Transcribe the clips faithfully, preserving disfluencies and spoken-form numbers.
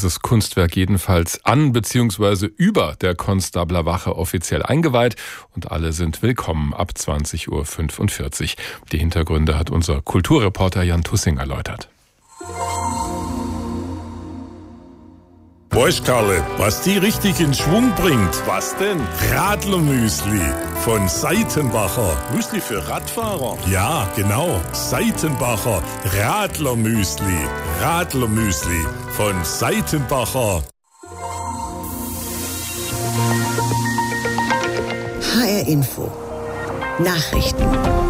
dieses Kunstwerk jedenfalls an bzw. über der Konstabler Wache offiziell eingeweiht und alle sind willkommen ab zwanzig Uhr fünfundvierzig. Die Hintergründe hat unser Kulturreporter Jan Tussing erläutert. Weißt Karle, was die richtig in Schwung bringt? Was denn? Radlermüsli von Seitenbacher. Müsli für Radfahrer? Ja, genau. Seitenbacher Radlermüsli. Radlermüsli von Seitenbacher. H R Info. Nachrichten.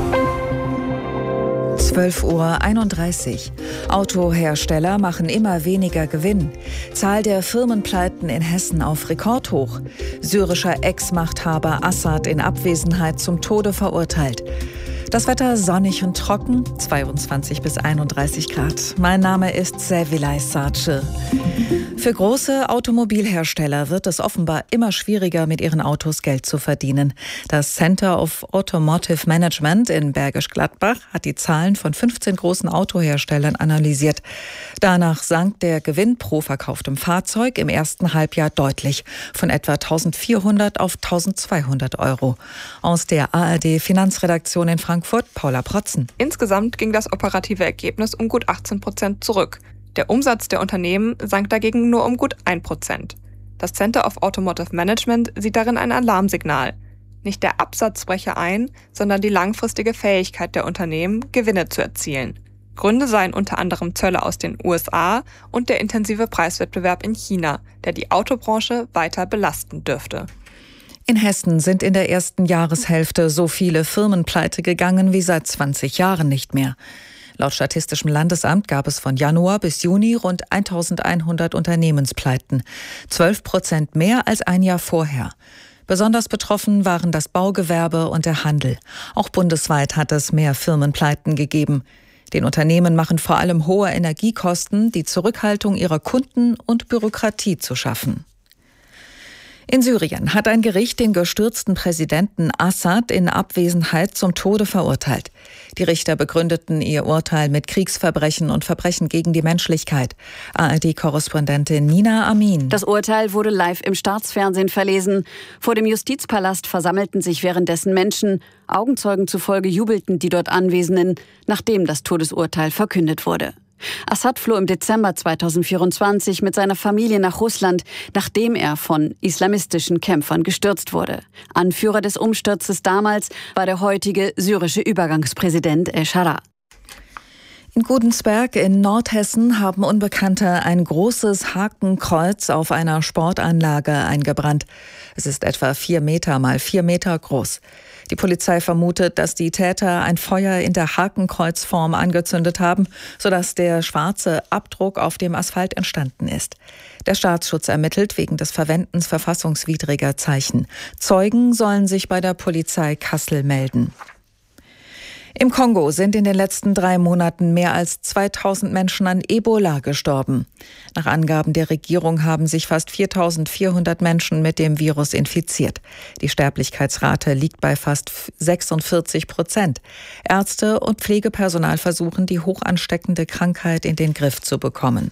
zwölf Uhr einunddreißig. Autohersteller machen immer weniger Gewinn. Zahl der Firmenpleiten in Hessen auf Rekordhoch. Syrischer Ex-Machthaber Assad in Abwesenheit zum Tode verurteilt. Das Wetter sonnig und trocken, zweiundzwanzig bis einunddreißig Grad. Mein Name ist Sevilay Sace. Für große Automobilhersteller wird es offenbar immer schwieriger, mit ihren Autos Geld zu verdienen. Das Center of Automotive Management in Bergisch Gladbach hat die Zahlen von fünfzehn großen Autoherstellern analysiert. Danach sank der Gewinn pro verkauftem Fahrzeug im ersten Halbjahr deutlich, von etwa eintausendvierhundert auf eintausendzweihundert Euro. Aus der A R D-Finanzredaktion in Frankfurt, Paula Protzen. Insgesamt ging das operative Ergebnis um gut achtzehn Prozent zurück. Der Umsatz der Unternehmen sank dagegen nur um gut ein Prozent. Das Center of Automotive Management sieht darin ein Alarmsignal. Nicht der Absatz breche ein, sondern die langfristige Fähigkeit der Unternehmen, Gewinne zu erzielen. Gründe seien unter anderem Zölle aus den U S A und der intensive Preiswettbewerb in China, der die Autobranche weiter belasten dürfte. In Hessen sind in der ersten Jahreshälfte so viele Firmen pleite gegangen wie seit zwanzig Jahren nicht mehr. Laut Statistischem Landesamt gab es von Januar bis Juni rund eintausendeinhundert Unternehmenspleiten, zwölf Prozent mehr als ein Jahr vorher. Besonders betroffen waren das Baugewerbe und der Handel. Auch bundesweit hat es mehr Firmenpleiten gegeben. Den Unternehmen machen vor allem hohe Energiekosten, die Zurückhaltung ihrer Kunden und Bürokratie zu schaffen. In Syrien hat ein Gericht den gestürzten Präsidenten Assad in Abwesenheit zum Tode verurteilt. Die Richter begründeten ihr Urteil mit Kriegsverbrechen und Verbrechen gegen die Menschlichkeit. A R D-Korrespondentin Nina Amin. Das Urteil wurde live im Staatsfernsehen verlesen. Vor dem Justizpalast versammelten sich währenddessen Menschen. Augenzeugen zufolge jubelten die dort Anwesenden, nachdem das Todesurteil verkündet wurde. Assad floh im Dezember zweitausendvierundzwanzig mit seiner Familie nach Russland, nachdem er von islamistischen Kämpfern gestürzt wurde. Anführer des Umsturzes damals war der heutige syrische Übergangspräsident El-Shara. In Gudensberg in Nordhessen haben Unbekannte ein großes Hakenkreuz auf einer Sportanlage eingebrannt. Es ist etwa vier Meter mal vier Meter groß. Die Polizei vermutet, dass die Täter ein Feuer in der Hakenkreuzform angezündet haben, sodass der schwarze Abdruck auf dem Asphalt entstanden ist. Der Staatsschutz ermittelt wegen des Verwendens verfassungswidriger Zeichen. Zeugen sollen sich bei der Polizei Kassel melden. Im Kongo sind in den letzten drei Monaten mehr als zweitausend Menschen an Ebola gestorben. Nach Angaben der Regierung haben sich fast viertausendvierhundert Menschen mit dem Virus infiziert. Die Sterblichkeitsrate liegt bei fast sechsundvierzig Prozent. Ärzte und Pflegepersonal versuchen, die hoch ansteckende Krankheit in den Griff zu bekommen.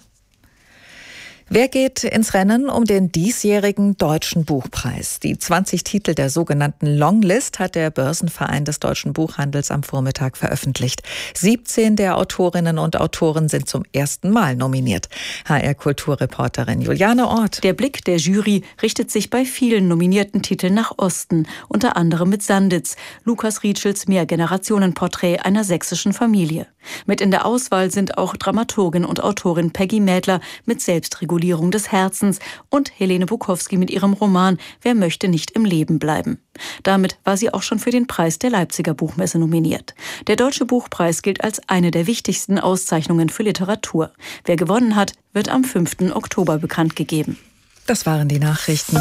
Wer geht ins Rennen um den diesjährigen Deutschen Buchpreis? Die zwanzig Titel der sogenannten Longlist hat der Börsenverein des deutschen Buchhandels am Vormittag veröffentlicht. siebzehn der Autorinnen und Autoren sind zum ersten Mal nominiert. H R-Kulturreporterin Juliane Ort. Der Blick der Jury richtet sich bei vielen nominierten Titeln nach Osten, unter anderem mit Sanditz, Lukas Rietschels Mehrgenerationenporträt einer sächsischen Familie. Mit in der Auswahl sind auch Dramaturgin und Autorin Peggy Mädler mit Selbstregulierung des Herzens und Helene Bukowski mit ihrem Roman Wer möchte nicht im Leben bleiben. Damit war sie auch schon für den Preis der Leipziger Buchmesse nominiert. Der Deutsche Buchpreis gilt als eine der wichtigsten Auszeichnungen für Literatur. Wer gewonnen hat, wird am fünften Oktober bekannt gegeben. Das waren die Nachrichten.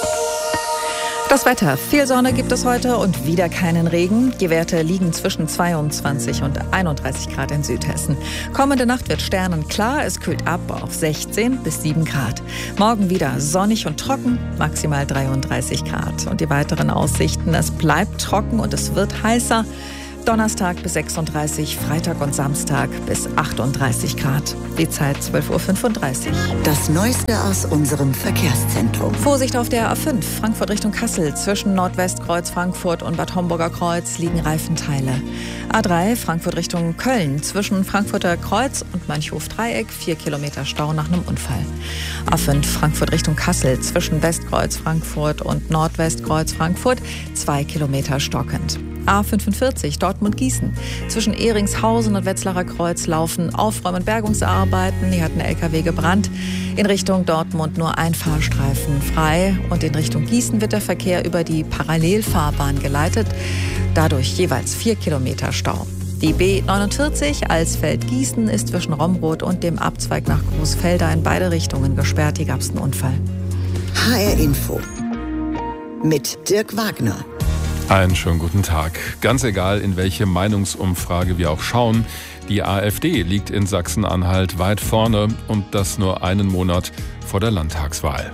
Das Wetter. Viel Sonne gibt es heute und wieder keinen Regen. Die Werte liegen zwischen zweiundzwanzig und einunddreißig Grad in Südhessen. Kommende Nacht wird sternenklar. Es kühlt ab auf sechzehn bis sieben Grad. Morgen wieder sonnig und trocken, maximal dreiunddreißig Grad. Und die weiteren Aussichten, es bleibt trocken und es wird heißer. Donnerstag bis sechsunddreißig, Freitag und Samstag bis achtunddreißig Grad. Die Zeit zwölf Uhr fünfunddreißig. Das Neueste aus unserem Verkehrszentrum. Vorsicht auf der A fünf, Frankfurt Richtung Kassel. Zwischen Nordwestkreuz Frankfurt und Bad Homburger Kreuz liegen Reifenteile. A drei, Frankfurt Richtung Köln. Zwischen Frankfurter Kreuz und Mönchhof-Dreieck vier Kilometer Stau nach einem Unfall. A fünf, Frankfurt Richtung Kassel. Zwischen Westkreuz Frankfurt und Nordwestkreuz Frankfurt zwei Kilometer stockend. A fünfundvierzig, Dortmund-Gießen. Zwischen Ehringshausen und Wetzlarer Kreuz laufen Aufräum- und Bergungsarbeiten. Hier hat ein L K W gebrannt. In Richtung Dortmund nur ein Fahrstreifen frei. Und in Richtung Gießen wird der Verkehr über die Parallelfahrbahn geleitet. Dadurch jeweils vier Kilometer Stau. Die B neunundvierzig Alsfeld-Gießen ist zwischen Romroth und dem Abzweig nach Großfelder in beide Richtungen gesperrt. Hier gab es einen Unfall. H R Info mit Dirk Wagner. Einen schönen guten Tag. Ganz egal, in welche Meinungsumfrage wir auch schauen, die AfD liegt in Sachsen-Anhalt weit vorne und das nur einen Monat vor der Landtagswahl.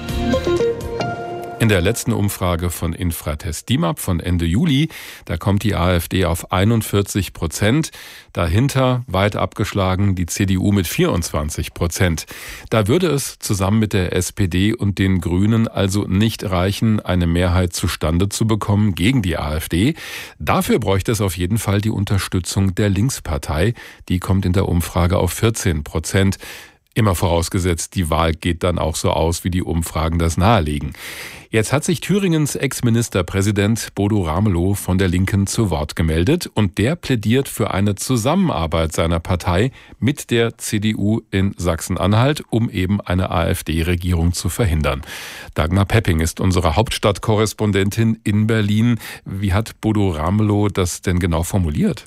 In der letzten Umfrage von Infratest DIMAP von Ende Juli, da kommt die AfD auf einundvierzig Prozent. Dahinter weit abgeschlagen die C D U mit vierundzwanzig Prozent. Da würde es zusammen mit der S P D und den Grünen also nicht reichen, eine Mehrheit zustande zu bekommen gegen die AfD. Dafür bräuchte es auf jeden Fall die Unterstützung der Linkspartei. Die kommt in der Umfrage auf vierzehn Prozent. Immer vorausgesetzt, die Wahl geht dann auch so aus, wie die Umfragen das nahelegen. Jetzt hat sich Thüringens Ex-Ministerpräsident Bodo Ramelow von der Linken zu Wort gemeldet und der plädiert für eine Zusammenarbeit seiner Partei mit der C D U in Sachsen-Anhalt, um eben eine AfD-Regierung zu verhindern. Dagmar Pepping ist unsere Hauptstadtkorrespondentin in Berlin. Wie hat Bodo Ramelow das denn genau formuliert?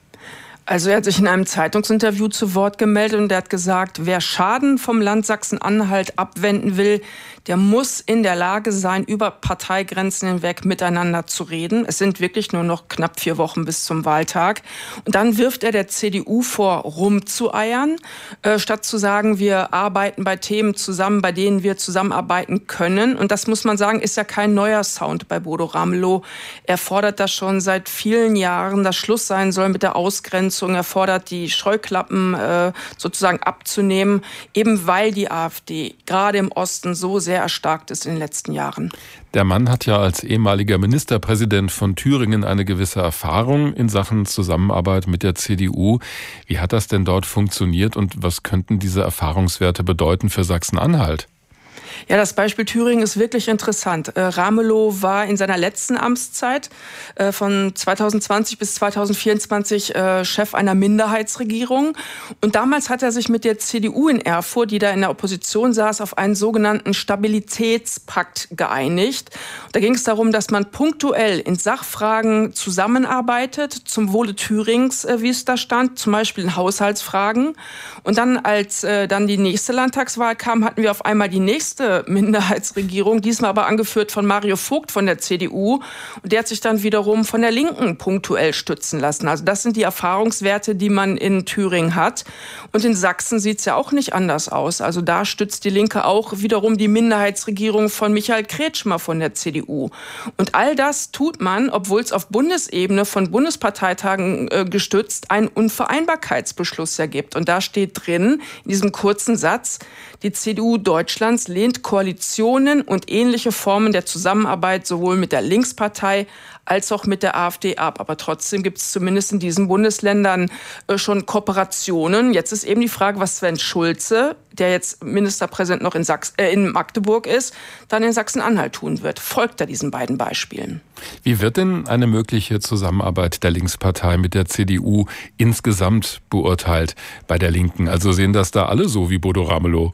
Also er hat sich in einem Zeitungsinterview zu Wort gemeldet und er hat gesagt, wer Schaden vom Land Sachsen-Anhalt abwenden will, der muss in der Lage sein, über Parteigrenzen hinweg miteinander zu reden. Es sind wirklich nur noch knapp vier Wochen bis zum Wahltag. Und dann wirft er der C D U vor, rumzueiern, äh, statt zu sagen, wir arbeiten bei Themen zusammen, bei denen wir zusammenarbeiten können. Und das muss man sagen, ist ja kein neuer Sound bei Bodo Ramelow. Er fordert das schon seit vielen Jahren, dass Schluss sein soll mit der Ausgrenzung. Er fordert, die Scheuklappen äh, sozusagen abzunehmen, eben weil die AfD gerade im Osten so sehr erstarkt ist in den letzten Jahren. Der Mann hat ja als ehemaliger Ministerpräsident von Thüringen eine gewisse Erfahrung in Sachen Zusammenarbeit mit der C D U. Wie hat das denn dort funktioniert und was könnten diese Erfahrungswerte bedeuten für Sachsen-Anhalt? Ja, das Beispiel Thüringen ist wirklich interessant. Äh, Ramelow war in seiner letzten Amtszeit äh, von zweitausendzwanzig bis zweitausendvierundzwanzig äh, Chef einer Minderheitsregierung. Und damals hat er sich mit der C D U in Erfurt, die da in der Opposition saß, auf einen sogenannten Stabilitätspakt geeinigt. Da ging es darum, dass man punktuell in Sachfragen zusammenarbeitet, zum Wohle Thürings, äh, wie es da stand, zum Beispiel in Haushaltsfragen. Und dann, als äh, dann die nächste Landtagswahl kam, hatten wir auf einmal die nächste Minderheitsregierung, diesmal aber angeführt von Mario Vogt von der C D U. Und der hat sich dann wiederum von der Linken punktuell stützen lassen. Also das sind die Erfahrungswerte, die man in Thüringen hat. Und in Sachsen sieht es ja auch nicht anders aus. Also da stützt die Linke auch wiederum die Minderheitsregierung von Michael Kretschmer von der C D U. Und all das tut man, obwohl es auf Bundesebene von Bundesparteitagen äh, gestützt einen Unvereinbarkeitsbeschluss ergibt. Und da steht drin, in diesem kurzen Satz, die C D U Deutschlands lehnt Koalitionen und ähnliche Formen der Zusammenarbeit sowohl mit der Linkspartei als auch mit der AfD ab. Aber trotzdem gibt es zumindest in diesen Bundesländern äh, schon Kooperationen. Jetzt ist eben die Frage, was Sven Schulze, der jetzt Ministerpräsident noch in, Sachs- äh, in Magdeburg ist, dann in Sachsen-Anhalt tun wird. Folgt er diesen beiden Beispielen? Wie wird denn eine mögliche Zusammenarbeit der Linkspartei mit der C D U insgesamt beurteilt bei der Linken? Also sehen das da alle so wie Bodo Ramelow?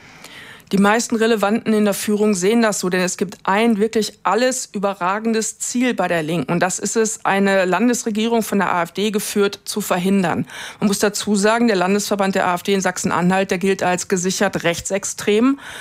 Die meisten Relevanten in der Führung sehen das so, denn es gibt ein wirklich alles überragendes Ziel bei der Linken. Und das ist es, eine Landesregierung von der AfD geführt zu verhindern. Man muss dazu sagen, der Landesverband der AfD in Sachsen-Anhalt, der gilt als gesichert rechtsextrem.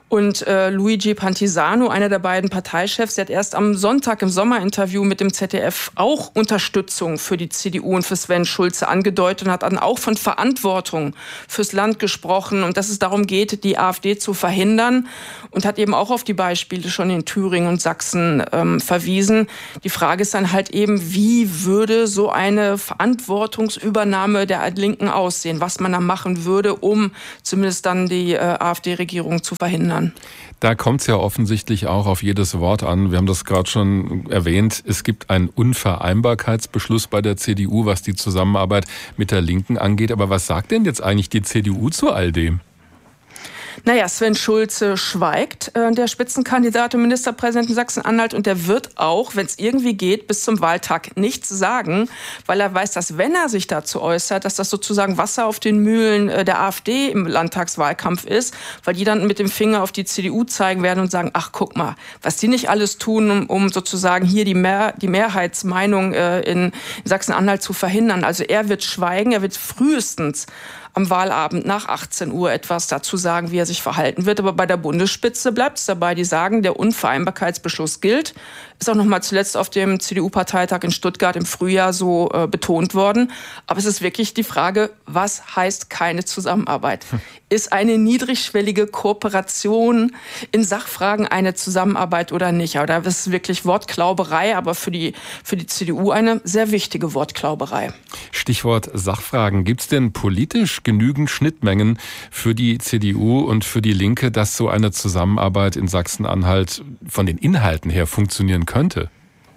Und äh, Luigi Pantisano, einer der beiden Parteichefs, der hat erst am Sonntag im Sommerinterview mit dem Z D F auch Unterstützung für die C D U und für Sven Schulze angedeutet und hat dann auch von Verantwortung fürs Land gesprochen und dass es darum geht, die AfD zu verhindern und hat eben auch auf die Beispiele schon in Thüringen und Sachsen ähm, verwiesen. Die Frage ist dann halt eben, wie würde so eine Verantwortungsübernahme der Linken aussehen, was man da machen würde, um zumindest dann die äh, AfD-Regierung zu verhindern. Da kommt es ja offensichtlich auch auf jedes Wort an. Wir haben das gerade schon erwähnt. Es gibt einen Unvereinbarkeitsbeschluss bei der C D U, was die Zusammenarbeit mit der Linken angeht. Aber was sagt denn jetzt eigentlich die C D U zu all dem? Naja, Sven Schulze schweigt, äh, der Spitzenkandidat und Ministerpräsident in Sachsen-Anhalt. Und der wird auch, wenn es irgendwie geht, bis zum Wahltag nichts sagen, weil er weiß, dass wenn er sich dazu äußert, dass das sozusagen Wasser auf den Mühlen äh, der AfD im Landtagswahlkampf ist, weil die dann mit dem Finger auf die C D U zeigen werden und sagen, ach guck mal, was die nicht alles tun, um, um sozusagen hier die, Mehr, die Mehrheitsmeinung äh, in, in Sachsen-Anhalt zu verhindern. Also er wird schweigen, er wird frühestens am Wahlabend nach achtzehn Uhr etwas dazu sagen, wie er sich verhalten wird. Aber bei der Bundesspitze bleibt es dabei. Die sagen, der Unvereinbarkeitsbeschluss gilt. Ist auch noch mal zuletzt auf dem C D U-Parteitag in Stuttgart im Frühjahr so äh, betont worden. Aber es ist wirklich die Frage, was heißt keine Zusammenarbeit? Hm. Ist eine niedrigschwellige Kooperation in Sachfragen eine Zusammenarbeit oder nicht? Aber da ist es wirklich Wortklauberei, aber für die, für die C D U eine sehr wichtige Wortklauberei. Stichwort Sachfragen. Gibt es denn politisch genügend Schnittmengen für die C D U und für die Linke, dass so eine Zusammenarbeit in Sachsen-Anhalt von den Inhalten her funktionieren könnte?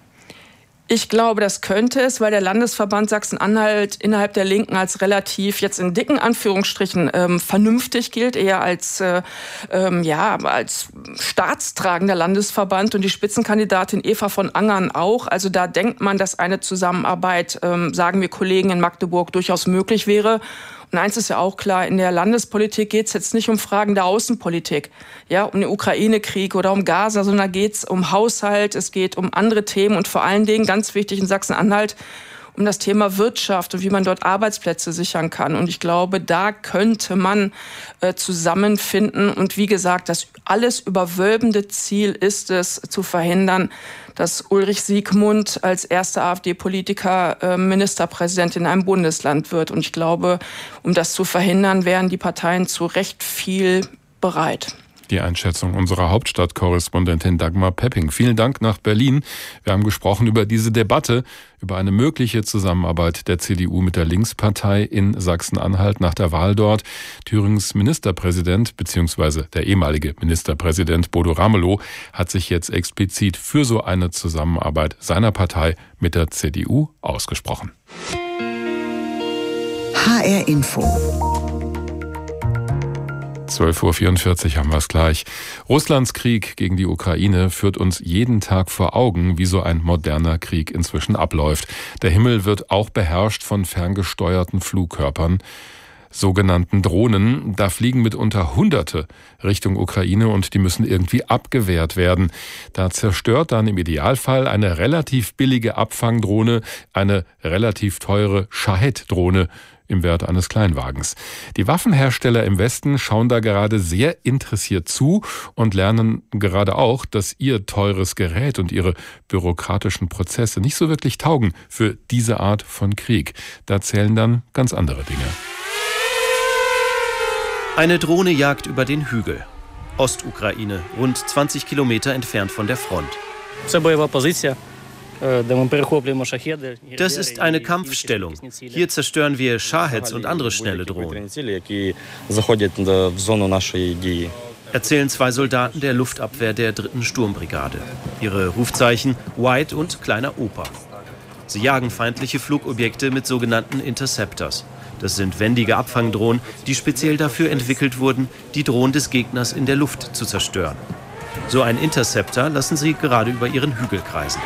Ich glaube, das könnte es, weil der Landesverband Sachsen-Anhalt innerhalb der Linken als relativ, jetzt in dicken Anführungsstrichen, ähm, vernünftig gilt, eher als, äh, ähm, ja, als staatstragender Landesverband und die Spitzenkandidatin Eva von Angern auch. Also da denkt man, dass eine Zusammenarbeit, ähm, sagen wir Kollegen in Magdeburg, durchaus möglich wäre. Und eins ist ja auch klar, in der Landespolitik geht es jetzt nicht um Fragen der Außenpolitik, ja, um den Ukraine-Krieg oder um Gaza, sondern geht es um Haushalt, es geht um andere Themen und vor allen Dingen, ganz wichtig in Sachsen-Anhalt, um das Thema Wirtschaft und wie man dort Arbeitsplätze sichern kann. Und ich glaube, da könnte man äh, zusammenfinden. Und wie gesagt, das alles überwölbende Ziel ist es, zu verhindern, dass Ulrich Siegmund als erster AfD-Politiker äh, Ministerpräsident in einem Bundesland wird. Und ich glaube, um das zu verhindern, wären die Parteien zu recht viel bereit. Die Einschätzung unserer Hauptstadtkorrespondentin Dagmar Pepping. Vielen Dank nach Berlin. Wir haben gesprochen über diese Debatte, über eine mögliche Zusammenarbeit der C D U mit der Linkspartei in Sachsen-Anhalt nach der Wahl dort. Thüringens Ministerpräsident bzw. der ehemalige Ministerpräsident Bodo Ramelow hat sich jetzt explizit für so eine Zusammenarbeit seiner Partei mit der C D U ausgesprochen. H R Info. zwölf Uhr vierundvierzig haben wir es gleich. Russlands Krieg gegen die Ukraine führt uns jeden Tag vor Augen, wie so ein moderner Krieg inzwischen abläuft. Der Himmel wird auch beherrscht von ferngesteuerten Flugkörpern, sogenannten Drohnen. Da fliegen mitunter Hunderte Richtung Ukraine und die müssen irgendwie abgewehrt werden. Da zerstört dann im Idealfall eine relativ billige Abfangdrohne eine relativ teure Shahed-Drohne im Wert eines Kleinwagens. Die Waffenhersteller im Westen schauen da gerade sehr interessiert zu und lernen gerade auch, dass ihr teures Gerät und ihre bürokratischen Prozesse nicht so wirklich taugen für diese Art von Krieg. Da zählen dann ganz andere Dinge. Eine Drohne jagt über den Hügel. Ostukraine, rund zwanzig Kilometer entfernt von der Front. Das ist eine Kampfstellung. Hier zerstören wir Shaheds und andere schnelle Drohnen, erzählen zwei Soldaten der Luftabwehr der dritten Sturmbrigade. Ihre Rufzeichen White und Kleiner Opa. Sie jagen feindliche Flugobjekte mit sogenannten Interceptors. Das sind wendige Abfangdrohnen, die speziell dafür entwickelt wurden, die Drohnen des Gegners in der Luft zu zerstören. So ein Interceptor lassen sie gerade über ihren Hügel kreisen.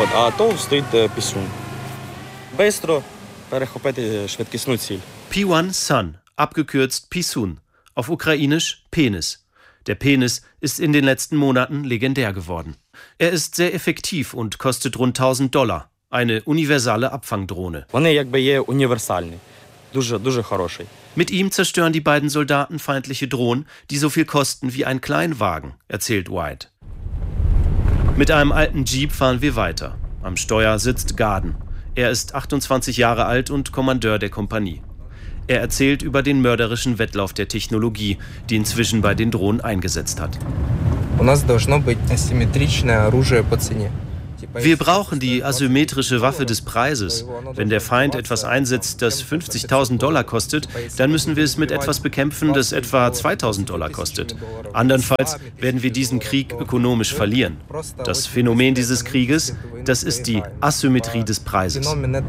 P eins Sun, abgekürzt Pisun, auf ukrainisch Penis. Der Penis ist in den letzten Monaten legendär geworden. Er ist sehr effektiv und kostet rund tausend Dollar. Eine universale Abfangdrohne. Mit ihm zerstören die beiden Soldaten feindliche Drohnen, die so viel kosten wie ein Kleinwagen, erzählt White. Mit einem alten Jeep fahren wir weiter. Am Steuer sitzt Garden. Er ist achtundzwanzig Jahre alt und Kommandeur der Kompanie. Er erzählt über den mörderischen Wettlauf der Technologie, die inzwischen bei den Drohnen eingesetzt hat. Wir brauchen die asymmetrische Waffe des Preises. Wenn der Feind etwas einsetzt, das fünfzigtausend Dollar kostet, dann müssen wir es mit etwas bekämpfen, das etwa zweitausend Dollar kostet. Andernfalls werden wir diesen Krieg ökonomisch verlieren. Das Phänomen dieses Krieges, das ist die Asymmetrie des Preises.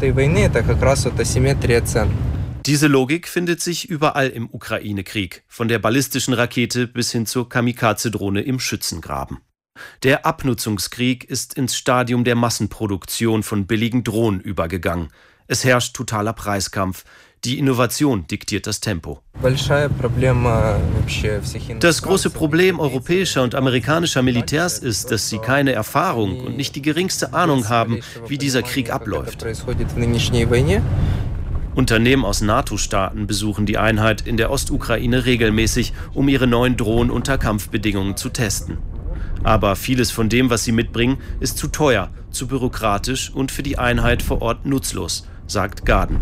Diese Logik findet sich überall im Ukraine-Krieg, von der ballistischen Rakete bis hin zur Kamikaze-Drohne im Schützengraben. Der Abnutzungskrieg ist ins Stadium der Massenproduktion von billigen Drohnen übergegangen. Es herrscht totaler Preiskampf. Die Innovation diktiert das Tempo. Das große Problem europäischer und amerikanischer Militärs ist, dass sie keine Erfahrung und nicht die geringste Ahnung haben, wie dieser Krieg abläuft. Unternehmen aus NATO-Staaten besuchen die Einheit in der Ostukraine regelmäßig, um ihre neuen Drohnen unter Kampfbedingungen zu testen. Aber vieles von dem, was sie mitbringen, ist zu teuer, zu bürokratisch und für die Einheit vor Ort nutzlos, sagt Garden.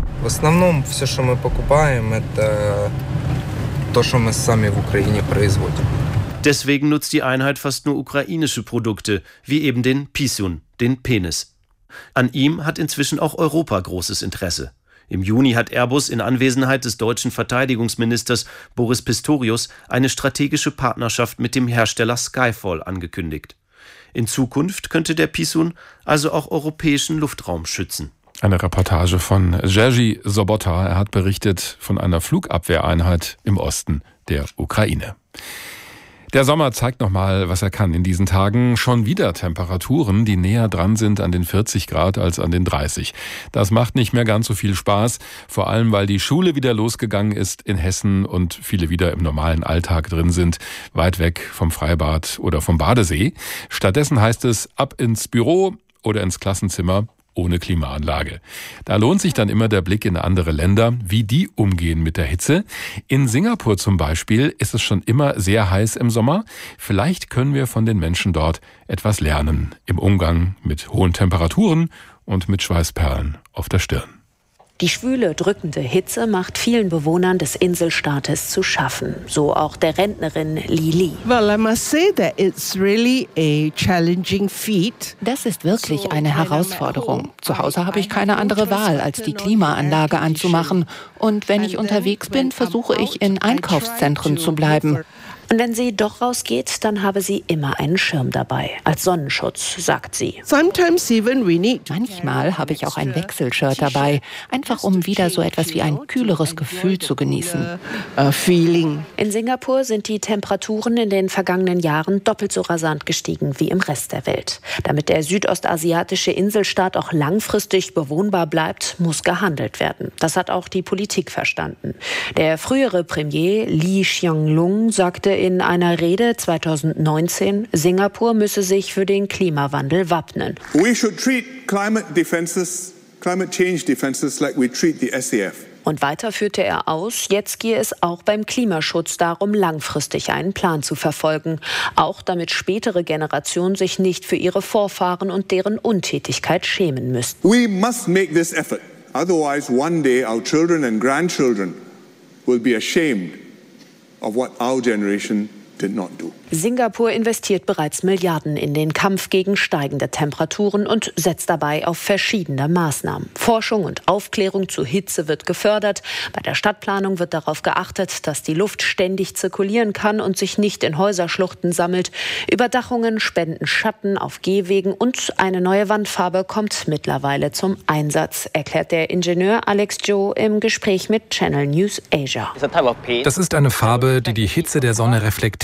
Deswegen nutzt die Einheit fast nur ukrainische Produkte, wie eben den Pisun, den Penis. An ihm hat inzwischen auch Europa großes Interesse. Im Juni hat Airbus in Anwesenheit des deutschen Verteidigungsministers Boris Pistorius eine strategische Partnerschaft mit dem Hersteller Skyfall angekündigt. In Zukunft könnte der Pisun also auch europäischen Luftraum schützen. Eine Reportage von Jerzy Sobota. Er hat berichtet von einer Flugabwehreinheit im Osten der Ukraine. Der Sommer zeigt nochmal, was er kann in diesen Tagen. Schon wieder Temperaturen, die näher dran sind an den vierzig Grad als an den dreißig. Das macht nicht mehr ganz so viel Spaß, vor allem weil die Schule wieder losgegangen ist in Hessen und viele wieder im normalen Alltag drin sind, weit weg vom Freibad oder vom Badesee. Stattdessen heißt es ab ins Büro oder ins Klassenzimmer ohne Klimaanlage. Da lohnt sich dann immer der Blick in andere Länder, wie die umgehen mit der Hitze. In Singapur zum Beispiel ist es schon immer sehr heiß im Sommer. Vielleicht können wir von den Menschen dort etwas lernen im Umgang mit hohen Temperaturen und mit Schweißperlen auf der Stirn. Die schwüle, drückende Hitze macht vielen Bewohnern des Inselstaates zu schaffen. So auch der Rentnerin Lili. Well, I must say that it's really a challenging feat. Das ist wirklich eine Herausforderung. Zu Hause habe ich keine andere Wahl, als die Klimaanlage anzumachen. Und wenn ich unterwegs bin, versuche ich in Einkaufszentren zu bleiben. Und wenn sie doch rausgeht, dann habe sie immer einen Schirm dabei, als Sonnenschutz, sagt sie. Manchmal habe ich auch ein Wechselshirt dabei, einfach um wieder so etwas wie ein kühleres Gefühl zu genießen. In Singapur sind die Temperaturen in den vergangenen Jahren doppelt so rasant gestiegen wie im Rest der Welt. Damit der südostasiatische Inselstaat auch langfristig bewohnbar bleibt, muss gehandelt werden. Das hat auch die Politik verstanden. Der frühere Premier Lee Hsien Loong sagte in einer Rede zweitausendneunzehn, Singapur müsse sich für den Klimawandel wappnen. We should treat climate defenses, climate change defenses like we treat the S A F. Und weiter führte er aus, jetzt gehe es auch beim Klimaschutz darum, langfristig einen Plan zu verfolgen. Auch damit spätere Generationen sich nicht für ihre Vorfahren und deren Untätigkeit schämen müssten. We must make this effort. Otherwise, one day our children and grandchildren will be ashamed of what our generation did not do. Singapur investiert bereits Milliarden in den Kampf gegen steigende Temperaturen und setzt dabei auf verschiedene Maßnahmen. Forschung und Aufklärung zu Hitze wird gefördert. Bei der Stadtplanung wird darauf geachtet, dass die Luft ständig zirkulieren kann und sich nicht in Häuserschluchten sammelt. Überdachungen spenden Schatten auf Gehwegen und eine neue Wandfarbe kommt mittlerweile zum Einsatz, erklärt der Ingenieur Alex Joe im Gespräch mit Channel News Asia. Das ist eine Farbe, die die Hitze der Sonne reflektiert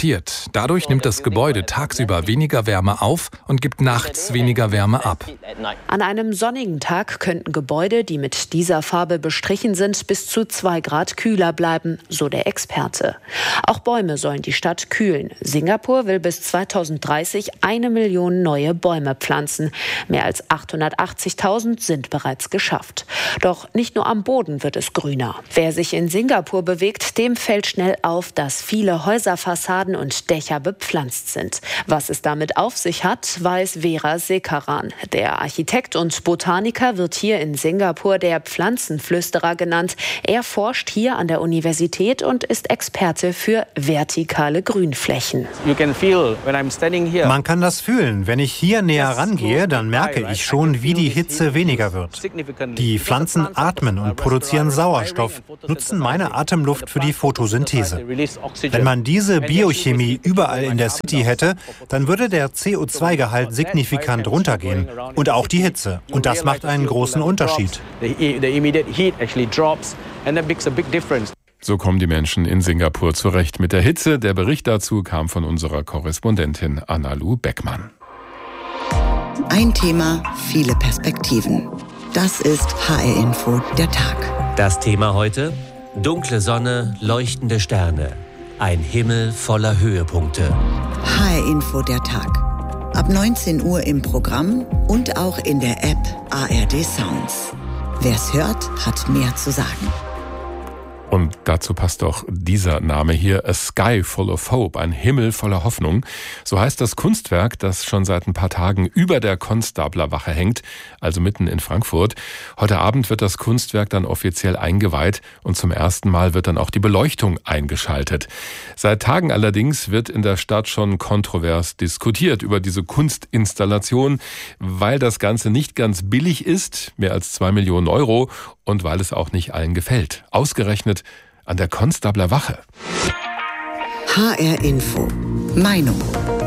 invertiert. Dadurch nimmt das Gebäude tagsüber weniger Wärme auf und gibt nachts weniger Wärme ab. An einem sonnigen Tag könnten Gebäude, die mit dieser Farbe bestrichen sind, bis zu zwei Grad kühler bleiben, so der Experte. Auch Bäume sollen die Stadt kühlen. Singapur will bis zweitausenddreißig eine Million neue Bäume pflanzen. Mehr als achthundertachtzigtausend sind bereits geschafft. Doch nicht nur am Boden wird es grüner. Wer sich in Singapur bewegt, dem fällt schnell auf, dass viele Häuserfassaden und Dächer bepflanzt sind. Was es damit auf sich hat, weiß Vera Sekaran. Der Architekt und Botaniker wird hier in Singapur der Pflanzenflüsterer genannt. Er forscht hier an der Universität und ist Experte für vertikale Grünflächen. Man kann das fühlen. Wenn ich hier näher rangehe, dann merke ich schon, wie die Hitze weniger wird. Die Pflanzen atmen und produzieren Sauerstoff, nutzen meine Atemluft für die Photosynthese. Wenn man diese Biochemie überall in der City hätte, dann würde der C O zwei Gehalt signifikant runtergehen und auch die Hitze. Und das macht einen großen Unterschied. So kommen die Menschen in Singapur zurecht mit der Hitze. Der Bericht dazu kam von unserer Korrespondentin Anna-Lu Beckmann. Ein Thema, viele Perspektiven. Das ist H R-Info, der Tag. Das Thema heute: dunkle Sonne, leuchtende Sterne. Ein Himmel voller Höhepunkte. H R-Info, der Tag. Ab neunzehn Uhr im Programm und auch in der App A R D Sounds. Wer's hört, hat mehr zu sagen. Und dazu passt auch dieser Name hier, A Sky Full of Hope, ein Himmel voller Hoffnung. So heißt das Kunstwerk, das schon seit ein paar Tagen über der Konstablerwache hängt, also mitten in Frankfurt. Heute Abend wird das Kunstwerk dann offiziell eingeweiht und zum ersten Mal wird dann auch die Beleuchtung eingeschaltet. Seit Tagen allerdings wird in der Stadt schon kontrovers diskutiert über diese Kunstinstallation, weil das Ganze nicht ganz billig ist, mehr als zwei Millionen Euro, und weil es auch nicht allen gefällt. Ausgerechnet an der Konstablerwache. H R-Info. Meinung.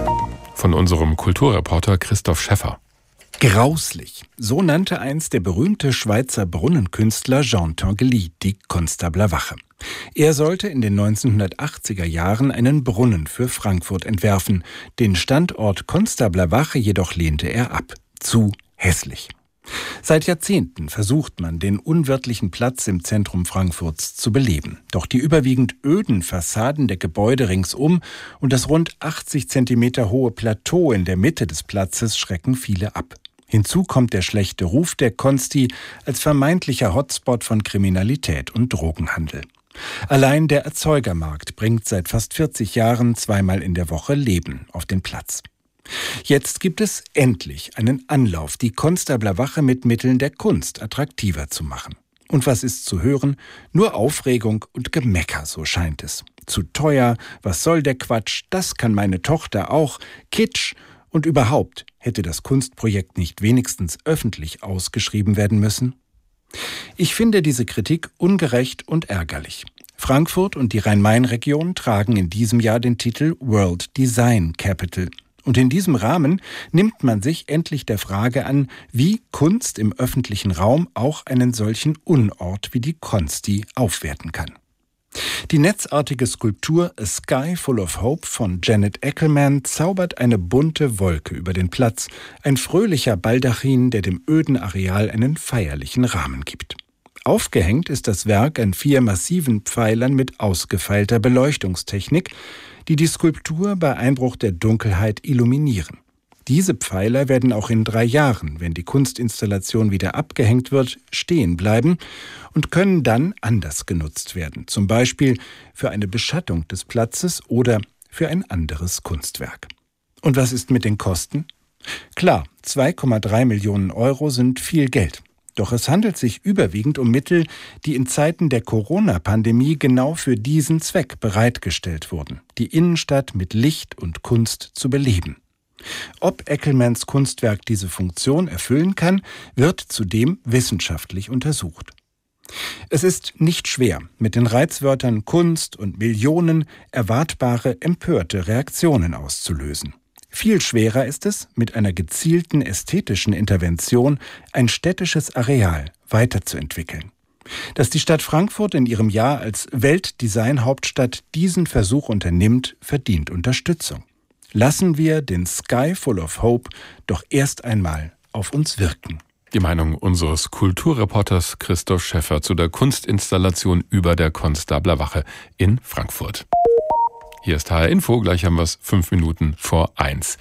Von unserem Kulturreporter Christoph Schäffer. Grauslich. So nannte einst der berühmte Schweizer Brunnenkünstler Jean Tinguely die Konstablerwache. Er sollte in den neunzehnhundertachtziger Jahren einen Brunnen für Frankfurt entwerfen. Den Standort Konstablerwache jedoch lehnte er ab. Zu hässlich. Seit Jahrzehnten versucht man, den unwirtlichen Platz im Zentrum Frankfurts zu beleben. Doch die überwiegend öden Fassaden der Gebäude ringsum und das rund achtzig Zentimeter hohe Plateau in der Mitte des Platzes schrecken viele ab. Hinzu kommt der schlechte Ruf der Konsti als vermeintlicher Hotspot von Kriminalität und Drogenhandel. Allein der Erzeugermarkt bringt seit fast vierzig Jahren zweimal in der Woche Leben auf den Platz. Jetzt gibt es endlich einen Anlauf, die Konstablerwache mit Mitteln der Kunst attraktiver zu machen. Und was ist zu hören? Nur Aufregung und Gemecker, so scheint es. Zu teuer, was soll der Quatsch, das kann meine Tochter auch, Kitsch. Und überhaupt, hätte das Kunstprojekt nicht wenigstens öffentlich ausgeschrieben werden müssen? Ich finde diese Kritik ungerecht und ärgerlich. Frankfurt und die Rhein-Main-Region tragen in diesem Jahr den Titel World Design Capital. Und in diesem Rahmen nimmt man sich endlich der Frage an, wie Kunst im öffentlichen Raum auch einen solchen Unort wie die Konsti aufwerten kann. Die netzartige Skulptur A Sky Full of Hope von Janet Eckelman zaubert eine bunte Wolke über den Platz, ein fröhlicher Baldachin, der dem öden Areal einen feierlichen Rahmen gibt. Aufgehängt ist das Werk an vier massiven Pfeilern mit ausgefeilter Beleuchtungstechnik, die die Skulptur bei Einbruch der Dunkelheit illuminieren. Diese Pfeiler werden auch in drei Jahren, wenn die Kunstinstallation wieder abgehängt wird, stehen bleiben und können dann anders genutzt werden, zum Beispiel für eine Beschattung des Platzes oder für ein anderes Kunstwerk. Und was ist mit den Kosten? Klar, zwei Komma drei Millionen Euro sind viel Geld. Doch es handelt sich überwiegend um Mittel, die in Zeiten der Corona-Pandemie genau für diesen Zweck bereitgestellt wurden, die Innenstadt mit Licht und Kunst zu beleben. Ob Eckelmans Kunstwerk diese Funktion erfüllen kann, wird zudem wissenschaftlich untersucht. Es ist nicht schwer, mit den Reizwörtern Kunst und Millionen erwartbare, empörte Reaktionen auszulösen. Viel schwerer ist es, mit einer gezielten ästhetischen Intervention ein städtisches Areal weiterzuentwickeln. Dass die Stadt Frankfurt in ihrem Jahr als Weltdesign-Hauptstadt diesen Versuch unternimmt, verdient Unterstützung. Lassen wir den Sky Full of Hope doch erst einmal auf uns wirken. Die Meinung unseres Kulturreporters Christoph Schäffer zu der Kunstinstallation über der Konstabler Wache in Frankfurt. Hier ist H R Info, gleich haben wir es fünf Minuten vor eins.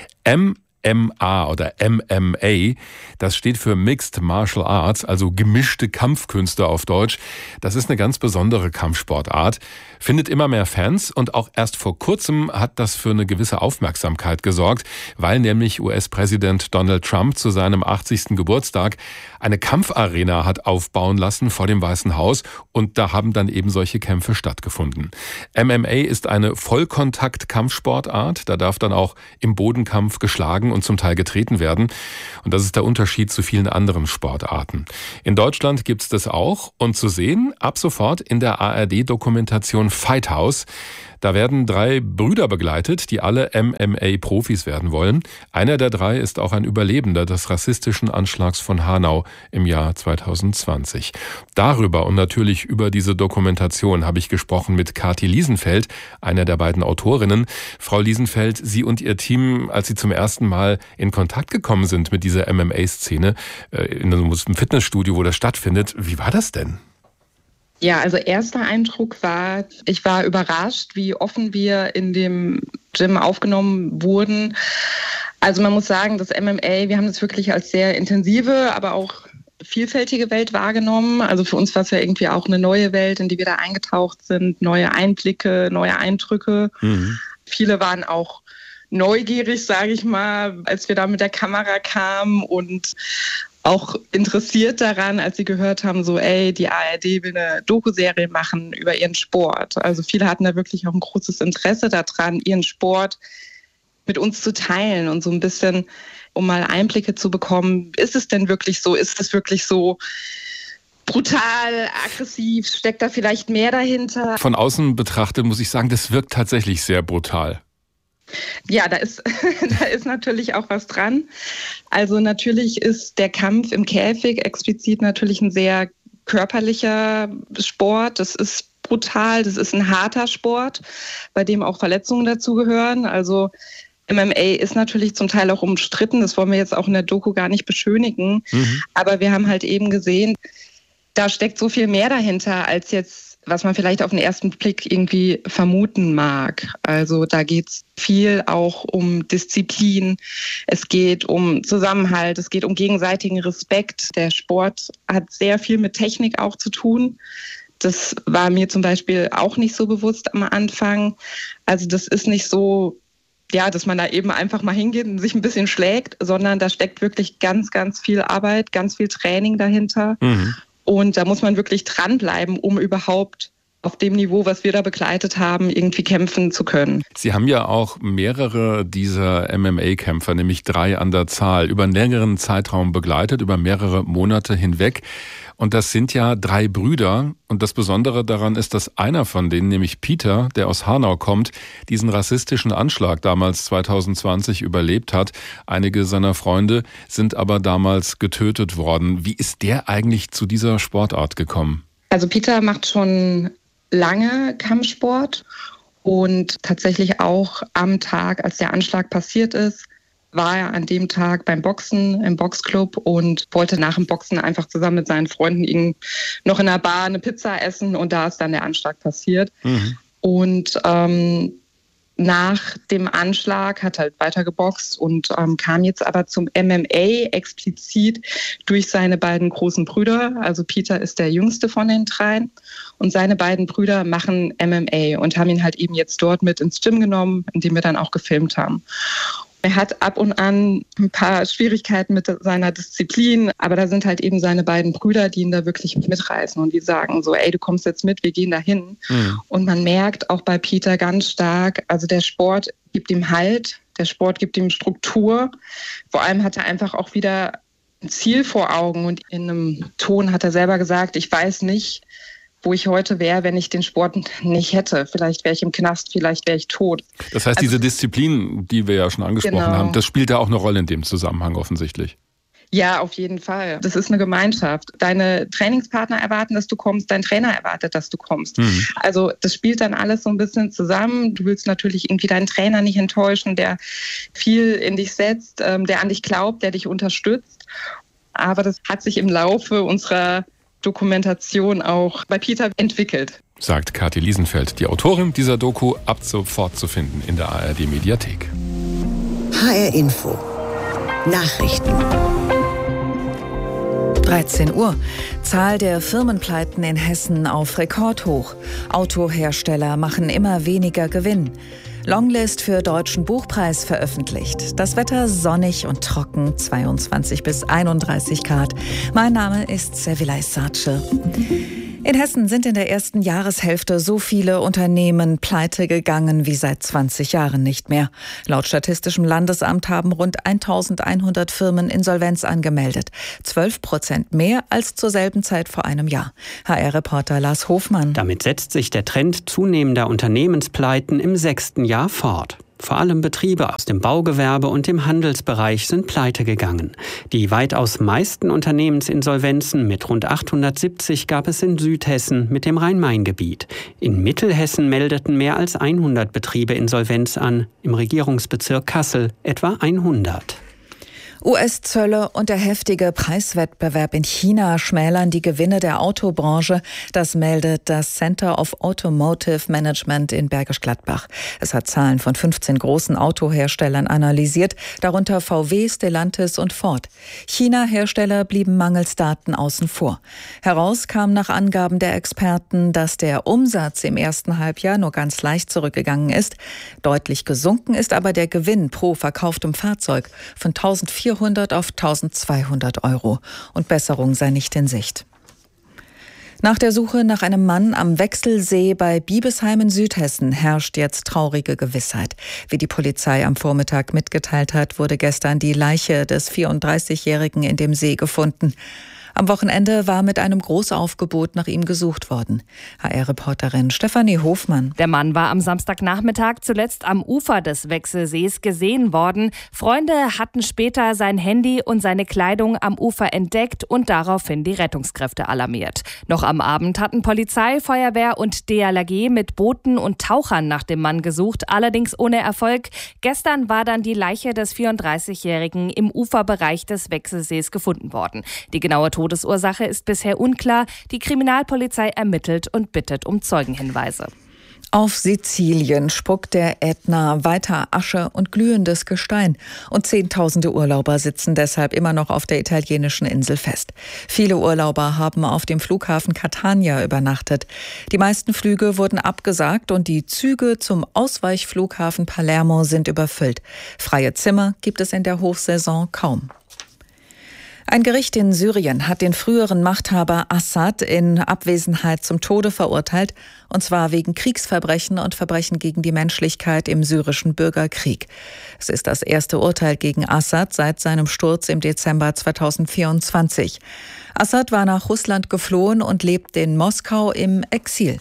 M M A oder M M A, das steht für Mixed Martial Arts, also gemischte Kampfkünste auf Deutsch. Das ist eine ganz besondere Kampfsportart, findet immer mehr Fans und auch erst vor kurzem hat das für eine gewisse Aufmerksamkeit gesorgt, weil nämlich U S-Präsident Donald Trump zu seinem achtzigsten Geburtstag eine Kampfarena hat aufbauen lassen vor dem Weißen Haus und da haben dann eben solche Kämpfe stattgefunden. M M A ist eine Vollkontakt-Kampfsportart, da darf dann auch im Bodenkampf geschlagen und zum Teil getreten werden. Und das ist der Unterschied zu vielen anderen Sportarten. In Deutschland gibt's das auch und zu sehen ab sofort in der A R D-Dokumentation Fight House. Da werden drei Brüder begleitet, die alle M M A-Profis werden wollen. Einer der drei ist auch ein Überlebender des rassistischen Anschlags von Hanau im Jahr zweitausendzwanzig. Darüber und natürlich über diese Dokumentation habe ich gesprochen mit Kathi Liesenfeld, einer der beiden Autorinnen. Frau Liesenfeld, Sie und Ihr Team, als Sie zum ersten Mal in Kontakt gekommen sind mit dieser M M A-Szene, in einem Fitnessstudio, wo das stattfindet, wie war das denn? Ja, also erster Eindruck war, ich war überrascht, wie offen wir in dem Gym aufgenommen wurden. Also man muss sagen, das M M A, wir haben das wirklich als sehr intensive, aber auch vielfältige Welt wahrgenommen. Also für uns war es ja irgendwie auch eine neue Welt, in die wir da eingetaucht sind, neue Einblicke, neue Eindrücke. Mhm. Viele waren auch neugierig, sage ich mal, als wir da mit der Kamera kamen und auch interessiert daran, als sie gehört haben, so ey, die A R D will eine Doku-Serie machen über ihren Sport. Also viele hatten da wirklich auch ein großes Interesse daran, ihren Sport mit uns zu teilen und so ein bisschen, um mal Einblicke zu bekommen, ist es denn wirklich so, ist es wirklich so brutal, aggressiv, steckt da vielleicht mehr dahinter? Von außen betrachtet muss ich sagen, das wirkt tatsächlich sehr brutal. Ja, da ist, da ist natürlich auch was dran. Also natürlich ist der Kampf im Käfig explizit natürlich ein sehr körperlicher Sport. Das ist brutal, das ist ein harter Sport, bei dem auch Verletzungen dazugehören. Also M M A ist natürlich zum Teil auch umstritten, das wollen wir jetzt auch in der Doku gar nicht beschönigen. Mhm. Aber wir haben halt eben gesehen, da steckt so viel mehr dahinter als jetzt, was man vielleicht auf den ersten Blick irgendwie vermuten mag. Also da geht es viel auch um Disziplin, es geht um Zusammenhalt, es geht um gegenseitigen Respekt. Der Sport hat sehr viel mit Technik auch zu tun. Das war mir zum Beispiel auch nicht so bewusst am Anfang. Also das ist nicht so, ja, dass man da eben einfach mal hingeht und sich ein bisschen schlägt, sondern da steckt wirklich ganz, ganz viel Arbeit, ganz viel Training dahinter. Mhm. Und da muss man wirklich dranbleiben, um überhaupt auf dem Niveau, was wir da begleitet haben, irgendwie kämpfen zu können. Sie haben ja auch mehrere dieser M M A-Kämpfer, nämlich drei an der Zahl, über einen längeren Zeitraum begleitet, über mehrere Monate hinweg. Und das sind ja drei Brüder. Und das Besondere daran ist, dass einer von denen, nämlich Peter, der aus Hanau kommt, diesen rassistischen Anschlag damals zweitausendzwanzig überlebt hat. Einige seiner Freunde sind aber damals getötet worden. Wie ist der eigentlich zu dieser Sportart gekommen? Also Peter macht schon lange Kampfsport und tatsächlich auch am Tag, als der Anschlag passiert ist, war er an dem Tag beim Boxen im Boxclub und wollte nach dem Boxen einfach zusammen mit seinen Freunden noch in einer Bar eine Pizza essen und da ist dann der Anschlag passiert. Mhm. Und ähm, nach dem Anschlag hat er halt weiter geboxt und ähm, kam jetzt aber zum M M A explizit durch seine beiden großen Brüder. Also Peter ist der jüngste von den dreien und seine beiden Brüder machen M M A und haben ihn halt eben jetzt dort mit ins Gym genommen, in dem wir dann auch gefilmt haben. Er hat ab und an ein paar Schwierigkeiten mit seiner Disziplin, aber da sind halt eben seine beiden Brüder, die ihn da wirklich mitreißen und die sagen so, ey, du kommst jetzt mit, wir gehen da hin. Mhm. Und man merkt auch bei Peter ganz stark, also der Sport gibt ihm Halt, der Sport gibt ihm Struktur. Vor allem hat er einfach auch wieder ein Ziel vor Augen und in einem Ton hat er selber gesagt, ich weiß nicht, wo ich heute wäre, wenn ich den Sport nicht hätte. Vielleicht wäre ich im Knast, vielleicht wäre ich tot. Das heißt, also, diese Disziplin, die wir ja schon angesprochen genau. haben, das spielt ja auch eine Rolle in dem Zusammenhang offensichtlich. Ja, auf jeden Fall. Das ist eine Gemeinschaft. Deine Trainingspartner erwarten, dass du kommst, dein Trainer erwartet, dass du kommst. Mhm. Also das spielt dann alles so ein bisschen zusammen. Du willst natürlich irgendwie deinen Trainer nicht enttäuschen, der viel in dich setzt, der an dich glaubt, der dich unterstützt. Aber das hat sich im Laufe unserer Dokumentation auch bei Peter entwickelt. Sagt Kathi Liesenfeld, die Autorin dieser Doku, ab sofort zu finden in der A R D-Mediathek. H R Info. Nachrichten. dreizehn Uhr. Zahl der Firmenpleiten in Hessen auf Rekordhoch. Autohersteller machen immer weniger Gewinn. Longlist für Deutschen Buchpreis veröffentlicht. Das Wetter sonnig und trocken, zweiundzwanzig bis einunddreißig Grad. Mein Name ist Sevilay Sace. In Hessen sind in der ersten Jahreshälfte so viele Unternehmen pleite gegangen wie seit zwanzig Jahren nicht mehr. Laut Statistischem Landesamt haben rund eintausendeinhundert Firmen Insolvenz angemeldet. zwölf Prozent mehr als zur selben Zeit vor einem Jahr. H R-Reporter Lars Hofmann. Damit setzt sich der Trend zunehmender Unternehmenspleiten im sechsten Jahr fort. Vor allem Betriebe aus dem Baugewerbe und dem Handelsbereich sind pleite gegangen. Die weitaus meisten Unternehmensinsolvenzen mit rund achthundertsiebzig gab es in Südhessen mit dem Rhein-Main-Gebiet. In Mittelhessen meldeten mehr als hundert Betriebe Insolvenz an, im Regierungsbezirk Kassel etwa hundert. U S-Zölle und der heftige Preiswettbewerb in China schmälern die Gewinne der Autobranche. Das meldet das Center of Automotive Management in Bergisch Gladbach. Es hat Zahlen von fünfzehn großen Autoherstellern analysiert, darunter V W, Stellantis und Ford. China-Hersteller blieben mangels Daten außen vor. Heraus kam nach Angaben der Experten, dass der Umsatz im ersten Halbjahr nur ganz leicht zurückgegangen ist. Deutlich gesunken ist aber der Gewinn pro verkauftem Fahrzeug von eintausendvierhundert auf eintausendzweihundert Euro. Und Besserung sei nicht in Sicht. Nach der Suche nach einem Mann am Wechselsee bei Biebesheim in Südhessen herrscht jetzt traurige Gewissheit. Wie die Polizei am Vormittag mitgeteilt hat, wurde gestern die Leiche des vierunddreißigjährigen in dem See gefunden. Am Wochenende war mit einem Großaufgebot nach ihm gesucht worden. H R-Reporterin Stefanie Hofmann. Der Mann war am Samstagnachmittag zuletzt am Ufer des Wechselsees gesehen worden. Freunde hatten später sein Handy und seine Kleidung am Ufer entdeckt und daraufhin die Rettungskräfte alarmiert. Noch am Abend hatten Polizei, Feuerwehr und D L R G mit Booten und Tauchern nach dem Mann gesucht, allerdings ohne Erfolg. Gestern war dann die Leiche des vierunddreißigjährigen im Uferbereich des Wechselsees gefunden worden. Die genaue Todesursache ist bisher unklar. Die Kriminalpolizei ermittelt und bittet um Zeugenhinweise. Auf Sizilien spuckt der Ätna weiter Asche und glühendes Gestein. Und Zehntausende Urlauber sitzen deshalb immer noch auf der italienischen Insel fest. Viele Urlauber haben auf dem Flughafen Catania übernachtet. Die meisten Flüge wurden abgesagt und die Züge zum Ausweichflughafen Palermo sind überfüllt. Freie Zimmer gibt es in der Hochsaison kaum. Ein Gericht in Syrien hat den früheren Machthaber Assad in Abwesenheit zum Tode verurteilt, und zwar wegen Kriegsverbrechen und Verbrechen gegen die Menschlichkeit im syrischen Bürgerkrieg. Es ist das erste Urteil gegen Assad seit seinem Sturz im Dezember zweitausendvierundzwanzig. Assad war nach Russland geflohen und lebt in Moskau im Exil.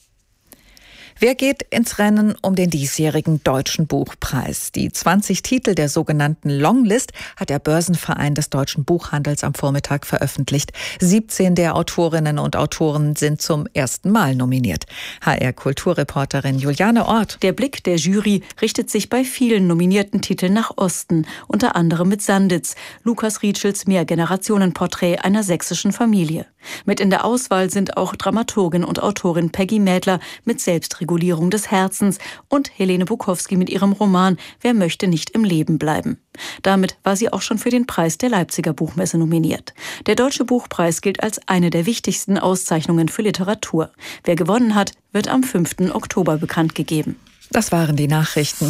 Wer geht ins Rennen um den diesjährigen Deutschen Buchpreis? Die zwanzig Titel der sogenannten Longlist hat der Börsenverein des deutschen Buchhandels am Vormittag veröffentlicht. siebzehn der Autorinnen und Autoren sind zum ersten Mal nominiert. H R-Kulturreporterin Juliane Ort. Der Blick der Jury richtet sich bei vielen nominierten Titeln nach Osten, unter anderem mit Sanditz, Lukas Rietschels Mehrgenerationenporträt einer sächsischen Familie. Mit in der Auswahl sind auch Dramaturgin und Autorin Peggy Mädler mit Selbstregulierung des Herzens und Helene Bukowski mit ihrem Roman Wer möchte nicht im Leben bleiben. Damit war sie auch schon für den Preis der Leipziger Buchmesse nominiert. Der Deutsche Buchpreis gilt als eine der wichtigsten Auszeichnungen für Literatur. Wer gewonnen hat, wird am fünften Oktober bekannt gegeben. Das waren die Nachrichten.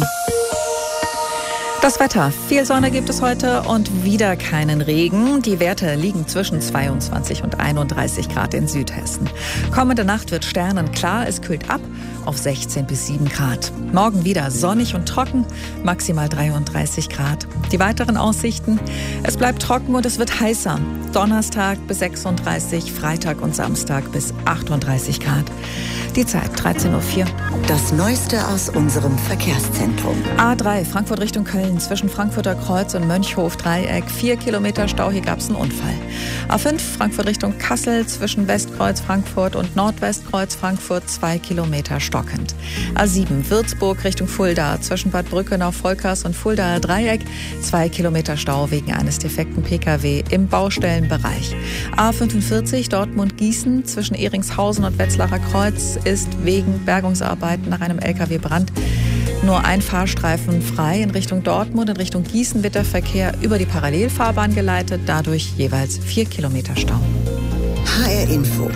Das Wetter. Viel Sonne gibt es heute und wieder keinen Regen. Die Werte liegen zwischen zweiundzwanzig und einunddreißig Grad in Südhessen. Kommende Nacht wird sternenklar, es kühlt ab auf sechzehn bis sieben Grad. Morgen wieder sonnig und trocken, maximal dreiunddreißig Grad. Die weiteren Aussichten: Es bleibt trocken und es wird heißer. Donnerstag bis sechsunddreißig, Freitag und Samstag bis achtunddreißig Grad. Die Zeit dreizehn Uhr vier. Das Neueste aus unserem Verkehrszentrum. A drei Frankfurt Richtung Köln neun zwischen Frankfurter Kreuz und Mönchhof-Dreieck. Vier Kilometer Stau, hier gab es einen Unfall. A fünf Frankfurt Richtung Kassel zwischen Westkreuz Frankfurt und Nordwestkreuz Frankfurt. Zwei Kilometer stockend. A sieben Würzburg Richtung Fulda zwischen Bad Brückenau-Volkers und Fuldaer Dreieck. Zwei Kilometer Stau wegen eines defekten Pkw im Baustellenbereich. A fünfundvierzig Dortmund-Gießen zwischen Ehringshausen und Wetzlarer Kreuz ist wegen Bergungsarbeiten nach einem Lkw-Brand nur ein Fahrstreifen frei. In Richtung Dortmund, in Richtung Gießen wird der Verkehr über die Parallelfahrbahn geleitet, dadurch jeweils vier Kilometer Stau. H R Info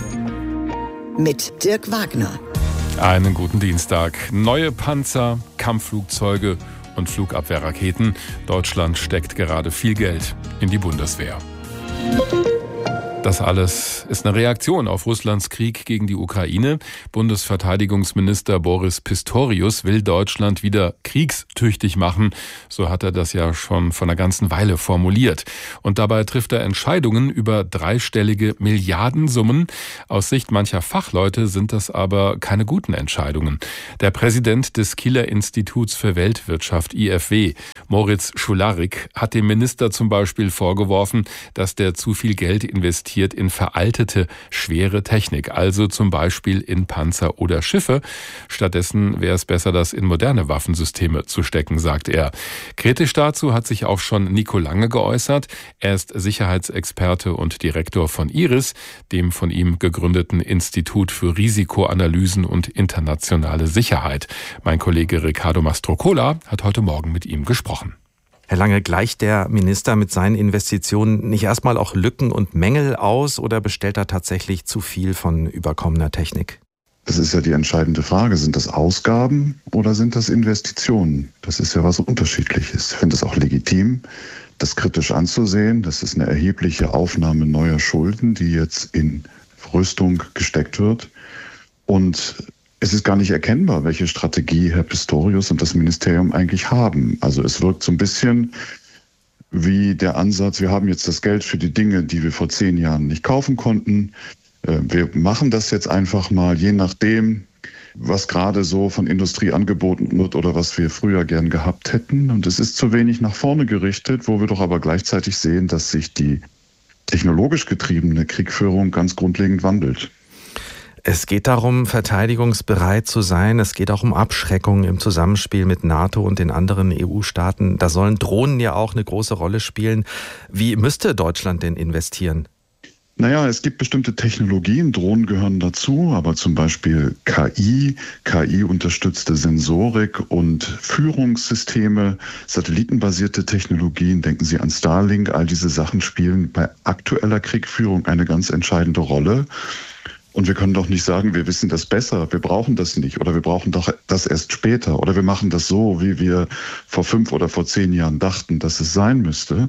mit Dirk Wagner. Einen guten Dienstag. Neue Panzer, Kampfflugzeuge und Flugabwehrraketen. Deutschland steckt gerade viel Geld in die Bundeswehr. Das alles ist eine Reaktion auf Russlands Krieg gegen die Ukraine. Bundesverteidigungsminister Boris Pistorius will Deutschland wieder kriegstüchtig machen. So hat er das ja schon vor einer ganzen Weile formuliert. Und dabei trifft er Entscheidungen über dreistellige Milliardensummen. Aus Sicht mancher Fachleute sind das aber keine guten Entscheidungen. Der Präsident des Kieler Instituts für Weltwirtschaft I F W, Moritz Schularik, hat dem Minister zum Beispiel vorgeworfen, dass der zu viel Geld investiert in veraltete, schwere Technik, also zum Beispiel in Panzer oder Schiffe. Stattdessen wäre es besser, das in moderne Waffensysteme zu stecken, sagt er. Kritisch dazu hat sich auch schon Nico Lange geäußert. Er ist Sicherheitsexperte und Direktor von IRIS, dem von ihm gegründeten Institut für Risikoanalysen und internationale Sicherheit. Mein Kollege Riccardo Mastrocola hat heute Morgen mit ihm gesprochen. Herr Lange, gleicht der Minister mit seinen Investitionen nicht erstmal auch Lücken und Mängel aus oder bestellt er tatsächlich zu viel von überkommener Technik? Das ist ja die entscheidende Frage. Sind das Ausgaben oder sind das Investitionen? Das ist ja was Unterschiedliches. Ich finde es auch legitim, das kritisch anzusehen. Das ist eine erhebliche Aufnahme neuer Schulden, die jetzt in Rüstung gesteckt wird. Und es ist gar nicht erkennbar, welche Strategie Herr Pistorius und das Ministerium eigentlich haben. Also es wirkt so ein bisschen wie der Ansatz, wir haben jetzt das Geld für die Dinge, die wir vor zehn Jahren nicht kaufen konnten. Wir machen das jetzt einfach mal, je nachdem, was gerade so von Industrie angeboten wird oder was wir früher gern gehabt hätten. Und es ist zu wenig nach vorne gerichtet, wo wir doch aber gleichzeitig sehen, dass sich die technologisch getriebene Kriegführung ganz grundlegend wandelt. Es geht darum, verteidigungsbereit zu sein. Es geht auch um Abschreckung im Zusammenspiel mit NATO und den anderen E U-Staaten. Da sollen Drohnen ja auch eine große Rolle spielen. Wie müsste Deutschland denn investieren? Naja, es gibt bestimmte Technologien, Drohnen gehören dazu, aber zum Beispiel K I, K I-unterstützte Sensorik und Führungssysteme, satellitenbasierte Technologien, denken Sie an Starlink, all diese Sachen spielen bei aktueller Kriegführung eine ganz entscheidende Rolle. Und wir können doch nicht sagen, wir wissen das besser, wir brauchen das nicht oder wir brauchen doch das erst später oder wir machen das so, wie wir vor fünf oder vor zehn Jahren dachten, dass es sein müsste.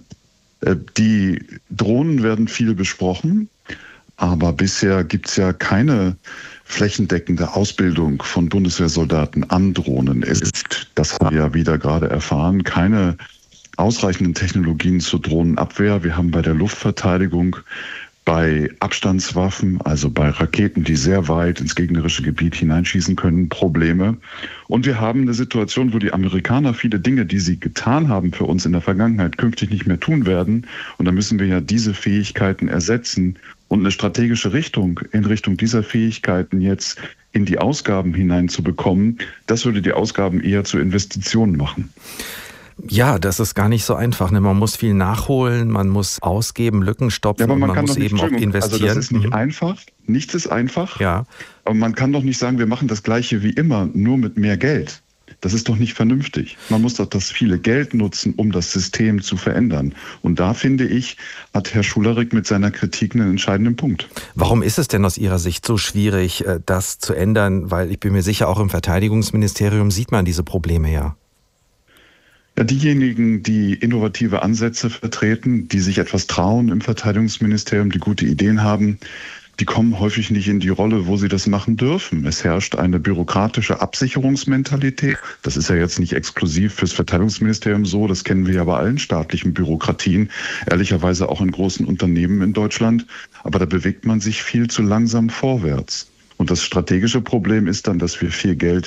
Die Drohnen werden viel besprochen, aber bisher gibt es ja keine flächendeckende Ausbildung von Bundeswehrsoldaten an Drohnen. Es ist, das haben wir ja wieder gerade erfahren, keine ausreichenden Technologien zur Drohnenabwehr. Wir haben bei der Luftverteidigung bei Abstandswaffen, also bei Raketen, die sehr weit ins gegnerische Gebiet hineinschießen können, Probleme. Und wir haben eine Situation, wo die Amerikaner viele Dinge, die sie getan haben für uns in der Vergangenheit, künftig nicht mehr tun werden. Und da müssen wir ja diese Fähigkeiten ersetzen und eine strategische Richtung in Richtung dieser Fähigkeiten jetzt in die Ausgaben hineinzubekommen. Das würde die Ausgaben eher zu Investitionen machen. Ja, das ist gar nicht so einfach. Ne? Man muss viel nachholen, man muss ausgeben, Lücken stopfen, ja, aber man, und man muss eben auch investieren. Also das ist nicht mhm. einfach, nichts ist einfach. Ja. Aber man kann doch nicht sagen, wir machen das Gleiche wie immer, nur mit mehr Geld. Das ist doch nicht vernünftig. Man muss doch das viele Geld nutzen, um das System zu verändern. Und da, finde ich, hat Herr Schularik mit seiner Kritik einen entscheidenden Punkt. Warum ist es denn aus Ihrer Sicht so schwierig, das zu ändern? Weil ich bin mir sicher, auch im Verteidigungsministerium sieht man diese Probleme ja. Ja, diejenigen, die innovative Ansätze vertreten, die sich etwas trauen im Verteidigungsministerium, die gute Ideen haben, die kommen häufig nicht in die Rolle, wo sie das machen dürfen. Es herrscht eine bürokratische Absicherungsmentalität. Das ist ja jetzt nicht exklusiv fürs Verteidigungsministerium so, das kennen wir ja bei allen staatlichen Bürokratien, ehrlicherweise auch in großen Unternehmen in Deutschland. Aber da bewegt man sich viel zu langsam vorwärts. Und das strategische Problem ist dann, dass wir viel Geld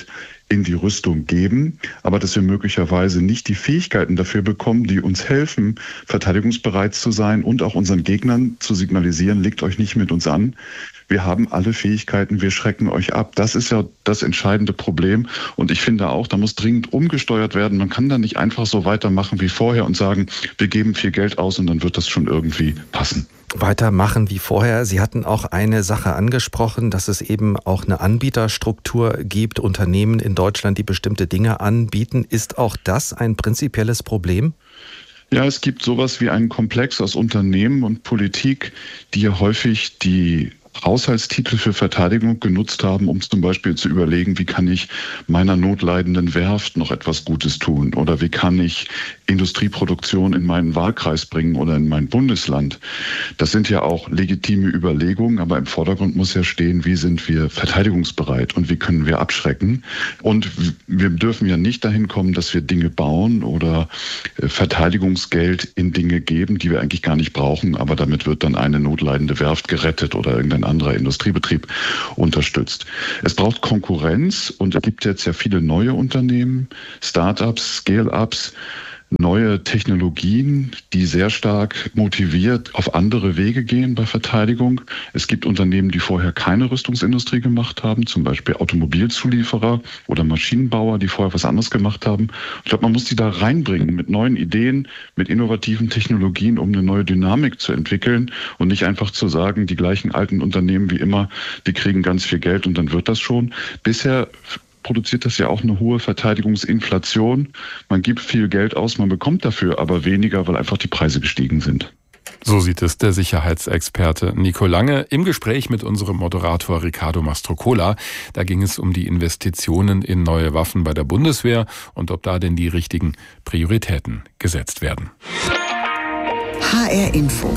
in die Rüstung geben, aber dass wir möglicherweise nicht die Fähigkeiten dafür bekommen, die uns helfen, verteidigungsbereit zu sein und auch unseren Gegnern zu signalisieren, legt euch nicht mit uns an. Wir haben alle Fähigkeiten, wir schrecken euch ab. Das ist ja das entscheidende Problem. Und ich finde auch, da muss dringend umgesteuert werden. Man kann da nicht einfach so weitermachen wie vorher und sagen, wir geben viel Geld aus und dann wird das schon irgendwie passen. Weitermachen wie vorher. Sie hatten auch eine Sache angesprochen, dass es eben auch eine Anbieterstruktur gibt, Unternehmen in Deutschland, die bestimmte Dinge anbieten. Ist auch das ein prinzipielles Problem? Ja, es gibt sowas wie einen Komplex aus Unternehmen und Politik, die ja häufig die Haushaltstitel für Verteidigung genutzt haben, um zum Beispiel zu überlegen, wie kann ich meiner notleidenden Werft noch etwas Gutes tun oder wie kann ich Industrieproduktion in meinen Wahlkreis bringen oder in mein Bundesland. Das sind ja auch legitime Überlegungen, aber im Vordergrund muss ja stehen, wie sind wir verteidigungsbereit und wie können wir abschrecken. Und wir dürfen ja nicht dahin kommen, dass wir Dinge bauen oder Verteidigungsgeld in Dinge geben, die wir eigentlich gar nicht brauchen, aber damit wird dann eine notleidende Werft gerettet oder irgendein anderer Industriebetrieb unterstützt. Es braucht Konkurrenz und es gibt jetzt ja viele neue Unternehmen, Start-ups, Scale-ups, neue Technologien, die sehr stark motiviert auf andere Wege gehen bei Verteidigung. Es gibt Unternehmen, die vorher keine Rüstungsindustrie gemacht haben, zum Beispiel Automobilzulieferer oder Maschinenbauer, die vorher was anderes gemacht haben. Ich glaube, man muss die da reinbringen mit neuen Ideen, mit innovativen Technologien, um eine neue Dynamik zu entwickeln und nicht einfach zu sagen, die gleichen alten Unternehmen wie immer, die kriegen ganz viel Geld und dann wird das schon. Bisher produziert das ja auch eine hohe Verteidigungsinflation. Man gibt viel Geld aus, man bekommt dafür aber weniger, weil einfach die Preise gestiegen sind. So sieht es der Sicherheitsexperte Nico Lange im Gespräch mit unserem Moderator Riccardo Mastrocola. Da ging es um die Investitionen in neue Waffen bei der Bundeswehr und ob da denn die richtigen Prioritäten gesetzt werden. H R Info.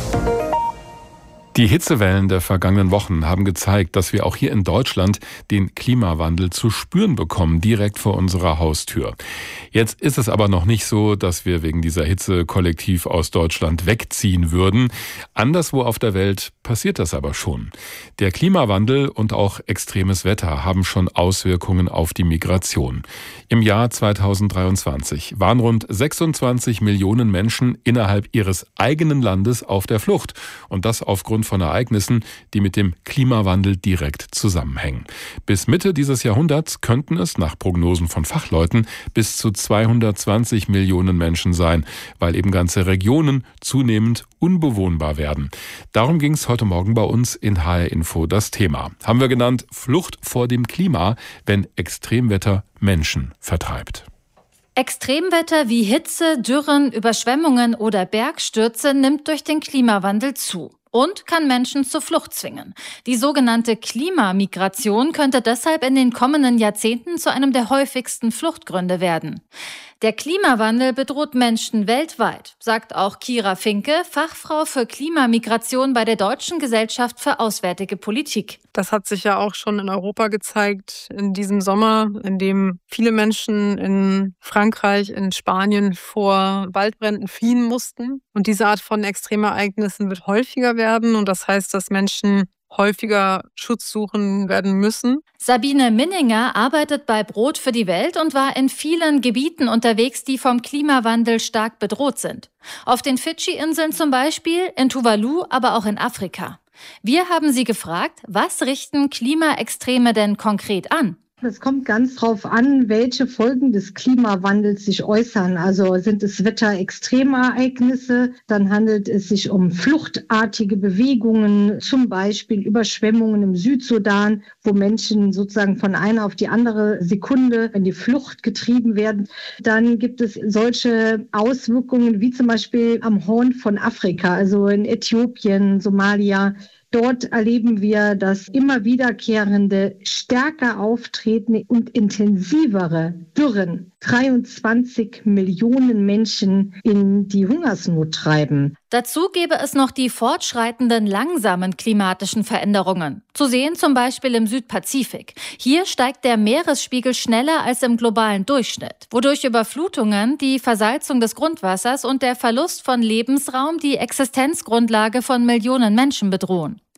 Die Hitzewellen der vergangenen Wochen haben gezeigt, dass wir auch hier in Deutschland den Klimawandel zu spüren bekommen, direkt vor unserer Haustür. Jetzt ist es aber noch nicht so, dass wir wegen dieser Hitze kollektiv aus Deutschland wegziehen würden. Anderswo auf der Welt passiert das aber schon. Der Klimawandel und auch extremes Wetter haben schon Auswirkungen auf die Migration. Im Jahr zweitausenddreiundzwanzig waren rund sechsundzwanzig Millionen Menschen innerhalb ihres eigenen Landes auf der Flucht. Und das aufgrund von Ereignissen, die mit dem Klimawandel direkt zusammenhängen. Bis Mitte dieses Jahrhunderts könnten es, nach Prognosen von Fachleuten, bis zu zweihundertzwanzig Millionen Menschen sein, weil eben ganze Regionen zunehmend unbewohnbar werden. Darum ging es heute Morgen bei uns in H R Info. Das Thema haben wir genannt: Flucht vor dem Klima, wenn Extremwetter Menschen vertreibt. Extremwetter wie Hitze, Dürren, Überschwemmungen oder Bergstürze nimmt durch den Klimawandel zu und kann Menschen zur Flucht zwingen. Die sogenannte Klimamigration könnte deshalb in den kommenden Jahrzehnten zu einem der häufigsten Fluchtgründe werden. Der Klimawandel bedroht Menschen weltweit, sagt auch Kira Finke, Fachfrau für Klimamigration bei der Deutschen Gesellschaft für Auswärtige Politik. Das hat sich ja auch schon in Europa gezeigt in diesem Sommer, in dem viele Menschen in Frankreich, in Spanien vor Waldbränden fliehen mussten. Und diese Art von Extremereignissen wird häufiger werden. Und das heißt, dass Menschen häufiger Schutz suchen werden müssen. Sabine Minninger arbeitet bei Brot für die Welt und war in vielen Gebieten unterwegs, die vom Klimawandel stark bedroht sind. Auf den Fidschi-Inseln zum Beispiel, in Tuvalu, aber auch in Afrika. Wir haben sie gefragt, was richten Klimaextreme denn konkret an? Es kommt ganz drauf an, welche Folgen des Klimawandels sich äußern. Also sind es Wetterextremereignisse, dann handelt es sich um fluchtartige Bewegungen, zum Beispiel Überschwemmungen im Südsudan, wo Menschen sozusagen von einer auf die andere Sekunde in die Flucht getrieben werden. Dann gibt es solche Auswirkungen wie zum Beispiel am Horn von Afrika, also in Äthiopien, Somalia. Dort erleben wir, dass immer wiederkehrende, stärker auftretende und intensivere Dürren dreiundzwanzig Millionen Menschen in die Hungersnot treiben. Dazu gäbe es noch die fortschreitenden, langsamen klimatischen Veränderungen. Zu sehen zum Beispiel im Südpazifik. Hier steigt der Meeresspiegel schneller als im globalen Durchschnitt, wodurch Überflutungen, die Versalzung des Grundwassers und der Verlust von Lebensraum die Existenzgrundlage von Millionen Menschen bedrohen.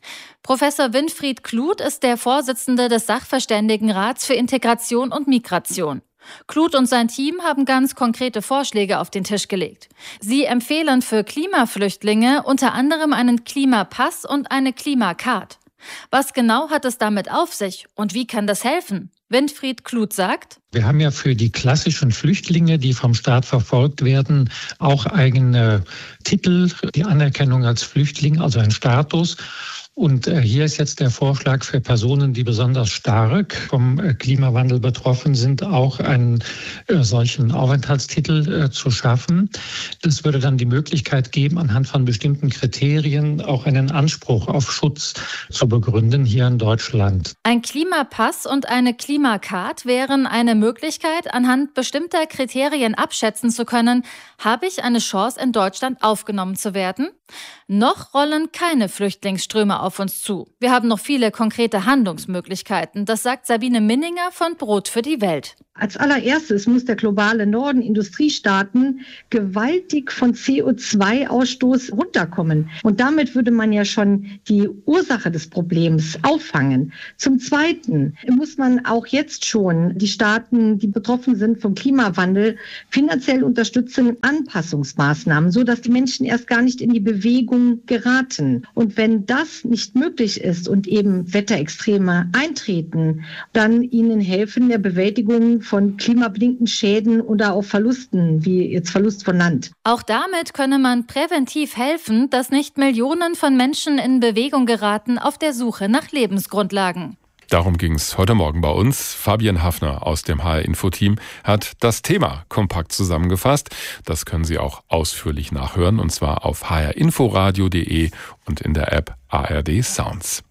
Professor Winfried Kluth ist der Vorsitzende des Sachverständigenrats für Integration und Migration. Kluth und sein Team haben ganz konkrete Vorschläge auf den Tisch gelegt. Sie empfehlen für Klimaflüchtlinge unter anderem einen Klimapass und eine Klimacard. Was genau hat es damit auf sich und wie kann das helfen? Winfried Kluth sagt: Wir haben ja für die klassischen Flüchtlinge, die vom Staat verfolgt werden, auch eigene Titel, die Anerkennung als Flüchtling, also ein Status. Und hier ist jetzt der Vorschlag für Personen, die besonders stark vom Klimawandel betroffen sind, auch einen äh, solchen Aufenthaltstitel äh, zu schaffen. Das würde dann die Möglichkeit geben, anhand von bestimmten Kriterien auch einen Anspruch auf Schutz zu begründen hier in Deutschland. Ein Klimapass und eine Klimacard wären eine Möglichkeit, anhand bestimmter Kriterien abschätzen zu können, habe ich eine Chance, in Deutschland aufgenommen zu werden? Noch rollen keine Flüchtlingsströme auf uns zu. Wir haben noch viele konkrete Handlungsmöglichkeiten. Das sagt Sabine Minninger von Brot für die Welt. Als allererstes muss der globale Norden, Industriestaaten, gewaltig von C O zwei Ausstoß runterkommen. Und damit würde man ja schon die Ursache des Problems auffangen. Zum Zweiten muss man auch jetzt schon die Staaten, die betroffen sind vom Klimawandel, finanziell unterstützen, Anpassungsmaßnahmen, sodass die Menschen erst gar nicht in die Bewegung geraten. Und wenn das nicht möglich ist und eben Wetterextreme eintreten, dann ihnen helfen der Bewältigung von klimabedingten Schäden oder auch Verlusten, wie jetzt Verlust von Land. Auch damit könne man präventiv helfen, dass nicht Millionen von Menschen in Bewegung geraten auf der Suche nach Lebensgrundlagen. Darum ging es heute Morgen bei uns. Fabian Hafner aus dem H R-Info-Team hat das Thema kompakt zusammengefasst. Das können Sie auch ausführlich nachhören, und zwar auf h r inforadio punkt d e und in der App A R D Sounds.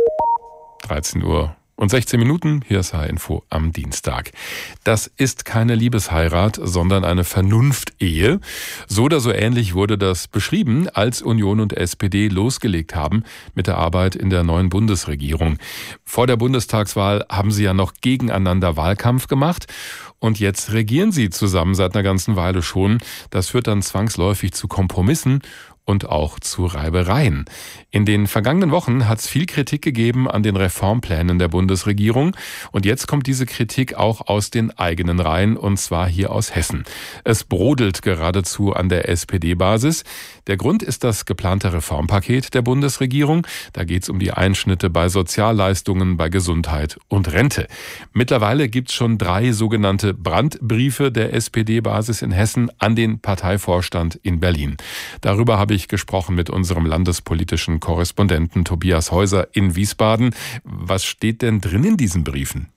dreizehn Uhr und sechzehn Minuten, hier ist H R-Info am Dienstag. Das ist keine Liebesheirat, sondern eine Vernunftehe. So oder so ähnlich wurde das beschrieben, als Union und S P D losgelegt haben mit der Arbeit in der neuen Bundesregierung. Vor der Bundestagswahl haben sie ja noch gegeneinander Wahlkampf gemacht. Und jetzt regieren sie zusammen seit einer ganzen Weile schon. Das führt dann zwangsläufig zu Kompromissen und auch zu Reibereien. In den vergangenen Wochen hat es viel Kritik gegeben an den Reformplänen der Bundesregierung. Und jetzt kommt diese Kritik auch aus den eigenen Reihen, und zwar hier aus Hessen. Es brodelt geradezu an der S P D-Basis. Der Grund ist das geplante Reformpaket der Bundesregierung. Da geht es um die Einschnitte bei Sozialleistungen, bei Gesundheit und Rente. Mittlerweile gibt es schon drei sogenannte Brandbriefe der S P D-Basis in Hessen an den Parteivorstand in Berlin. Darüber habe ich Ich gesprochen mit unserem landespolitischen Korrespondenten Tobias Häuser in Wiesbaden. Was steht denn drin in diesen Briefen?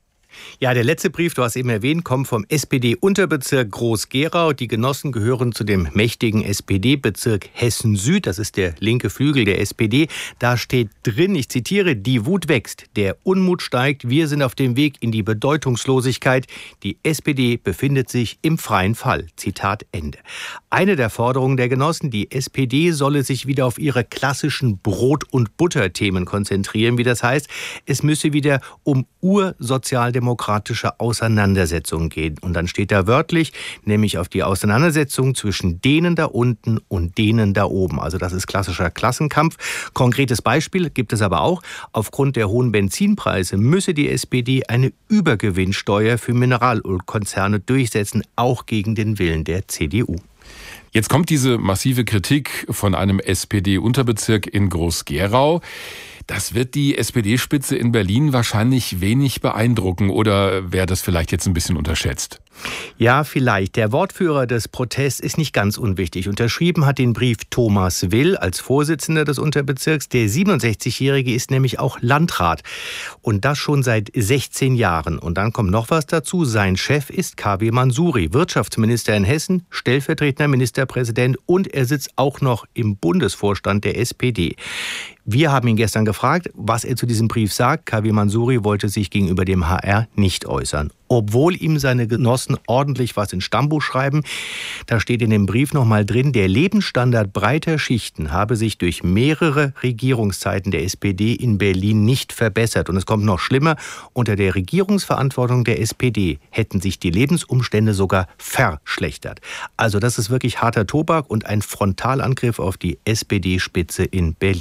Ja, der letzte Brief, du hast eben erwähnt, kommt vom S P D-Unterbezirk Groß-Gerau. Die Genossen gehören zu dem mächtigen S P D-Bezirk Hessen-Süd. Das ist der linke Flügel der S P D. Da steht drin, ich zitiere, die Wut wächst, der Unmut steigt, wir sind auf dem Weg in die Bedeutungslosigkeit. Die S P D befindet sich im freien Fall. Zitat Ende. Eine der Forderungen der Genossen, die S P D solle sich wieder auf ihre klassischen Brot- und Butter-Themen konzentrieren, wie das heißt. Es müsse wieder um ursozialdemokratische Auseinandersetzungen gehen. Und dann steht da wörtlich, nämlich auf die Auseinandersetzung zwischen denen da unten und denen da oben. Also das ist klassischer Klassenkampf. Konkretes Beispiel gibt es aber auch. Aufgrund der hohen Benzinpreise müsse die S P D eine Übergewinnsteuer für Mineralölkonzerne durchsetzen, auch gegen den Willen der C D U. Jetzt kommt diese massive Kritik von einem S P D-Unterbezirk in Groß-Gerau. Das wird die S P D-Spitze in Berlin wahrscheinlich wenig beeindrucken, oder wäre das vielleicht jetzt ein bisschen unterschätzt? Ja, vielleicht. Der Wortführer des Protests ist nicht ganz unwichtig. Unterschrieben hat den Brief Thomas Will als Vorsitzender des Unterbezirks. Der siebenundsechzigjährige ist nämlich auch Landrat. Und das schon seit sechzehn Jahren. Und dann kommt noch was dazu. Sein Chef ist K W Mansouri, Wirtschaftsminister in Hessen, stellvertretender Ministerpräsident, und er sitzt auch noch im Bundesvorstand der S P D. Wir haben ihn gestern gefragt, was er zu diesem Brief sagt. K W Mansouri wollte sich gegenüber dem H R nicht äußern, obwohl ihm seine Genossen ordentlich was ins Stammbuch schreiben. Da steht in dem Brief nochmal drin, der Lebensstandard breiter Schichten habe sich durch mehrere Regierungszeiten der S P D in Berlin nicht verbessert. Und es kommt noch schlimmer, unter der Regierungsverantwortung der S P D hätten sich die Lebensumstände sogar verschlechtert. Also das ist wirklich harter Tobak und ein Frontalangriff auf die S P D-Spitze in Berlin.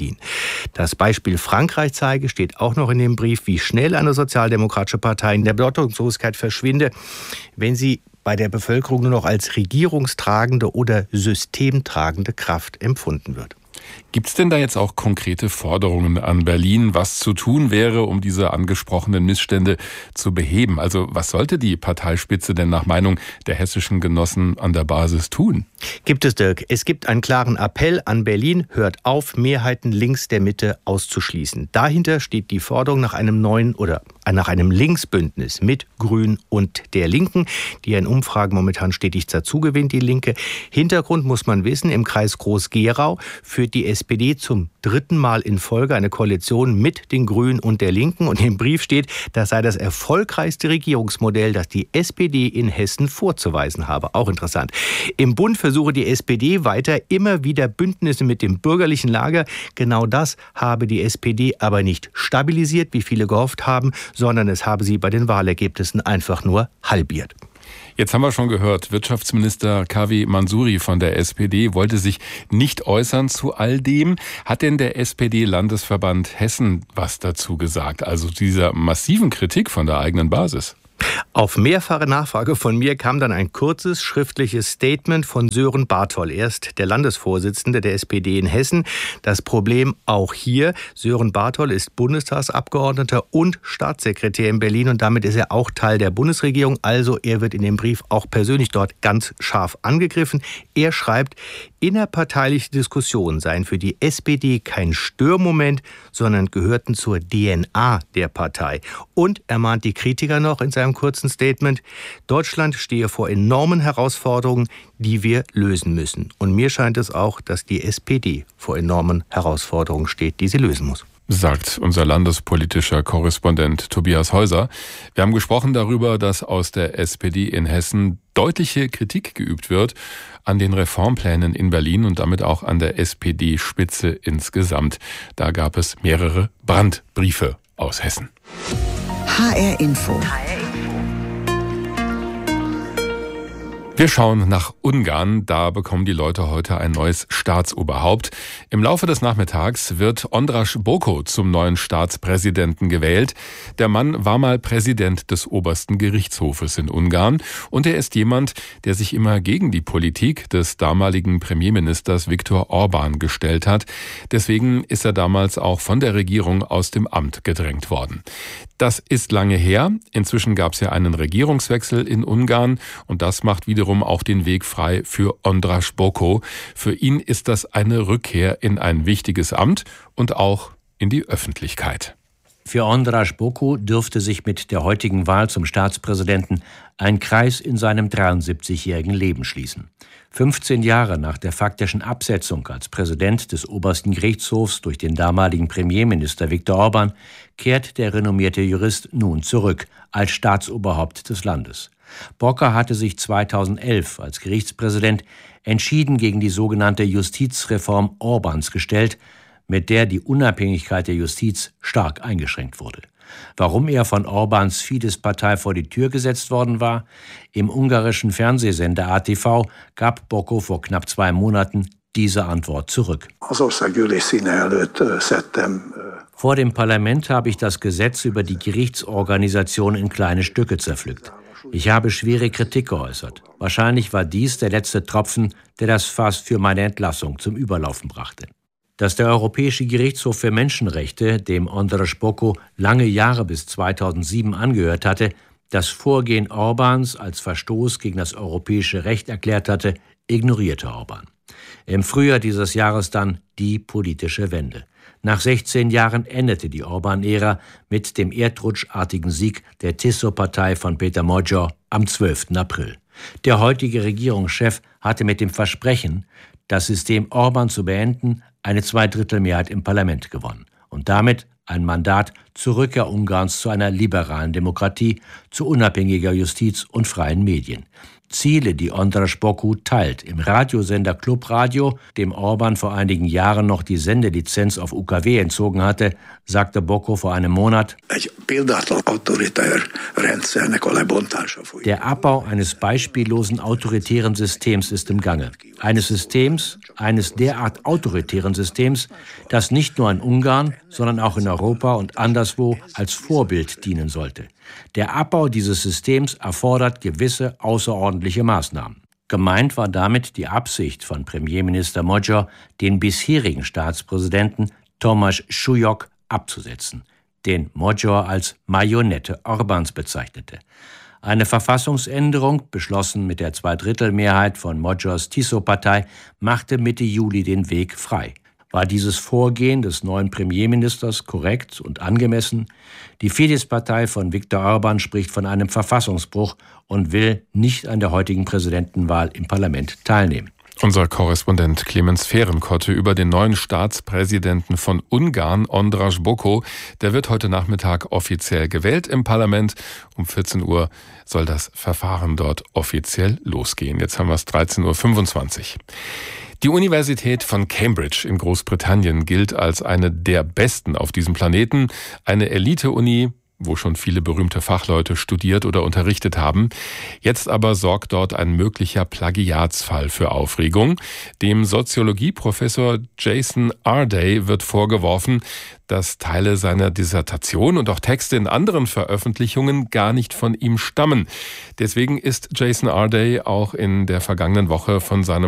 Das Beispiel Frankreich zeige, steht auch noch in dem Brief, wie schnell eine sozialdemokratische Partei in der Bedeutungslosigkeit verschwinde, wenn sie bei der Bevölkerung nur noch als regierungstragende oder systemtragende Kraft empfunden wird. Gibt es denn da jetzt auch konkrete Forderungen an Berlin, was zu tun wäre, um diese angesprochenen Missstände zu beheben? Also was sollte die Parteispitze denn nach Meinung der hessischen Genossen an der Basis tun? Gibt es, Dirk. Es gibt einen klaren Appell an Berlin, hört auf, Mehrheiten links der Mitte auszuschließen. Dahinter steht die Forderung nach einem neuen oder nach einem Linksbündnis mit Grün und der Linken, die in Umfragen momentan stetig dazugewinnt, die Linke. Hintergrund muss man wissen, im Kreis Groß-Gerau führt die S P D zum dritten Mal in Folge eine Koalition mit den Grünen und der Linken. Und im Brief steht, das sei das erfolgreichste Regierungsmodell, das die S P D in Hessen vorzuweisen habe. Auch interessant. Im Bund versuche die S P D weiter immer wieder Bündnisse mit dem bürgerlichen Lager. Genau das habe die S P D aber nicht stabilisiert, wie viele gehofft haben, sondern es habe sie bei den Wahlergebnissen einfach nur halbiert. Jetzt haben wir schon gehört, Wirtschaftsminister Kavi Mansuri von der S P D wollte sich nicht äußern zu all dem. Hat denn der S P D-Landesverband Hessen was dazu gesagt? Also dieser massiven Kritik von der eigenen Basis? Auf mehrfache Nachfrage von mir kam dann ein kurzes schriftliches Statement von Sören Bartol. Er ist der Landesvorsitzende der S P D in Hessen. Das Problem auch hier, Sören Bartol ist Bundestagsabgeordneter und Staatssekretär in Berlin und damit ist er auch Teil der Bundesregierung. Also er wird in dem Brief auch persönlich dort ganz scharf angegriffen. Er schreibt, innerparteiliche Diskussionen seien für die S P D kein Störmoment, sondern gehörten zur D N A der Partei. Und er mahnt die Kritiker noch in seinem kurzen Statement, Deutschland stehe vor enormen Herausforderungen, die wir lösen müssen. Und mir scheint es auch, dass die S P D vor enormen Herausforderungen steht, die sie lösen muss. Sagt unser landespolitischer Korrespondent Tobias Häuser. Wir haben gesprochen darüber, dass aus der S P D in Hessen deutliche Kritik geübt wird an den Reformplänen in Berlin und damit auch an der S P D-Spitze insgesamt. Da gab es mehrere Brandbriefe aus Hessen. H R Info. Wir schauen nach Ungarn. Da bekommen die Leute heute ein neues Staatsoberhaupt. Im Laufe des Nachmittags wird András Boko zum neuen Staatspräsidenten gewählt. Der Mann war mal Präsident des obersten Gerichtshofes in Ungarn und er ist jemand, der sich immer gegen die Politik des damaligen Premierministers Viktor Orbán gestellt hat. Deswegen ist er damals auch von der Regierung aus dem Amt gedrängt worden. Das ist lange her. Inzwischen gab es ja einen Regierungswechsel in Ungarn und das macht wiederum auch den Weg frei für András Boko. Für ihn ist das eine Rückkehr in ein wichtiges Amt und auch in die Öffentlichkeit. Für András Boko dürfte sich mit der heutigen Wahl zum Staatspräsidenten ein Kreis in seinem dreiundsiebzigjährigen Leben schließen. fünfzehn Jahre nach der faktischen Absetzung als Präsident des obersten Gerichtshofs durch den damaligen Premierminister Viktor Orbán kehrt der renommierte Jurist nun zurück als Staatsoberhaupt des Landes. Boko hatte sich zweitausendelf als Gerichtspräsident entschieden gegen die sogenannte Justizreform Orbáns gestellt, mit der die Unabhängigkeit der Justiz stark eingeschränkt wurde. Warum er von Orbáns Fidesz-Partei vor die Tür gesetzt worden war? Im ungarischen Fernsehsender A T V gab Boko vor knapp zwei Monaten diese Antwort zurück. Vor dem Parlament habe ich das Gesetz über die Gerichtsorganisation in kleine Stücke zerpflückt. Ich habe schwere Kritik geäußert. Wahrscheinlich war dies der letzte Tropfen, der das Fass für meine Entlassung zum Überlaufen brachte. Dass der Europäische Gerichtshof für Menschenrechte, dem András Boko lange Jahre bis zweitausendsieben angehört hatte, das Vorgehen Orbáns als Verstoß gegen das europäische Recht erklärt hatte, ignorierte Orbán. Im Frühjahr dieses Jahres dann die politische Wende. Nach sechzehn Jahren endete die Orbán-Ära mit dem erdrutschartigen Sieg der Tiszó-Partei von Péter Magyar am zwölften April. Der heutige Regierungschef hatte mit dem Versprechen, das System Orbán zu beenden, eine Zweidrittelmehrheit im Parlament gewonnen und damit ein Mandat zur Rückkehr Ungarns zu einer liberalen Demokratie, zu unabhängiger Justiz und freien Medien. Ziele, die Andras Boku teilt. Im Radiosender Club Radio, dem Orban vor einigen Jahren noch die Sendelizenz auf U K W entzogen hatte, sagte Boku vor einem Monat: Der Abbau eines beispiellosen autoritären Systems ist im Gange. Eines Systems, eines derart autoritären Systems, das nicht nur in Ungarn, sondern auch in Europa und anderswo als Vorbild dienen sollte. Der Abbau dieses Systems erfordert gewisse außerordentliche Maßnahmen. Gemeint war damit die Absicht von Premierminister Magyar, den bisherigen Staatspräsidenten Tomáš Súlyog abzusetzen, den Magyar als Marionette Orbáns bezeichnete. Eine Verfassungsänderung, beschlossen mit der Zweidrittelmehrheit von Magyars Tiszó-Partei, machte Mitte Juli den Weg frei. War dieses Vorgehen des neuen Premierministers korrekt und angemessen? Die Fidesz-Partei von Viktor Orbán spricht von einem Verfassungsbruch und will nicht an der heutigen Präsidentenwahl im Parlament teilnehmen. Unser Korrespondent Clemens Fehrenkotte über den neuen Staatspräsidenten von Ungarn, Andras Boku. Der wird heute Nachmittag offiziell gewählt im Parlament. Um vierzehn Uhr soll das Verfahren dort offiziell losgehen. Jetzt haben wir es dreizehn Uhr fünfundzwanzig. Die Universität von Cambridge in Großbritannien gilt als eine der besten auf diesem Planeten. Eine Elite-Uni, wo schon viele berühmte Fachleute studiert oder unterrichtet haben. Jetzt aber sorgt dort ein möglicher Plagiatsfall für Aufregung. Dem Soziologieprofessor Jason Arday wird vorgeworfen, dass Teile seiner Dissertation und auch Texte in anderen Veröffentlichungen gar nicht von ihm stammen. Deswegen ist Jason Arday auch in der vergangenen Woche von seinem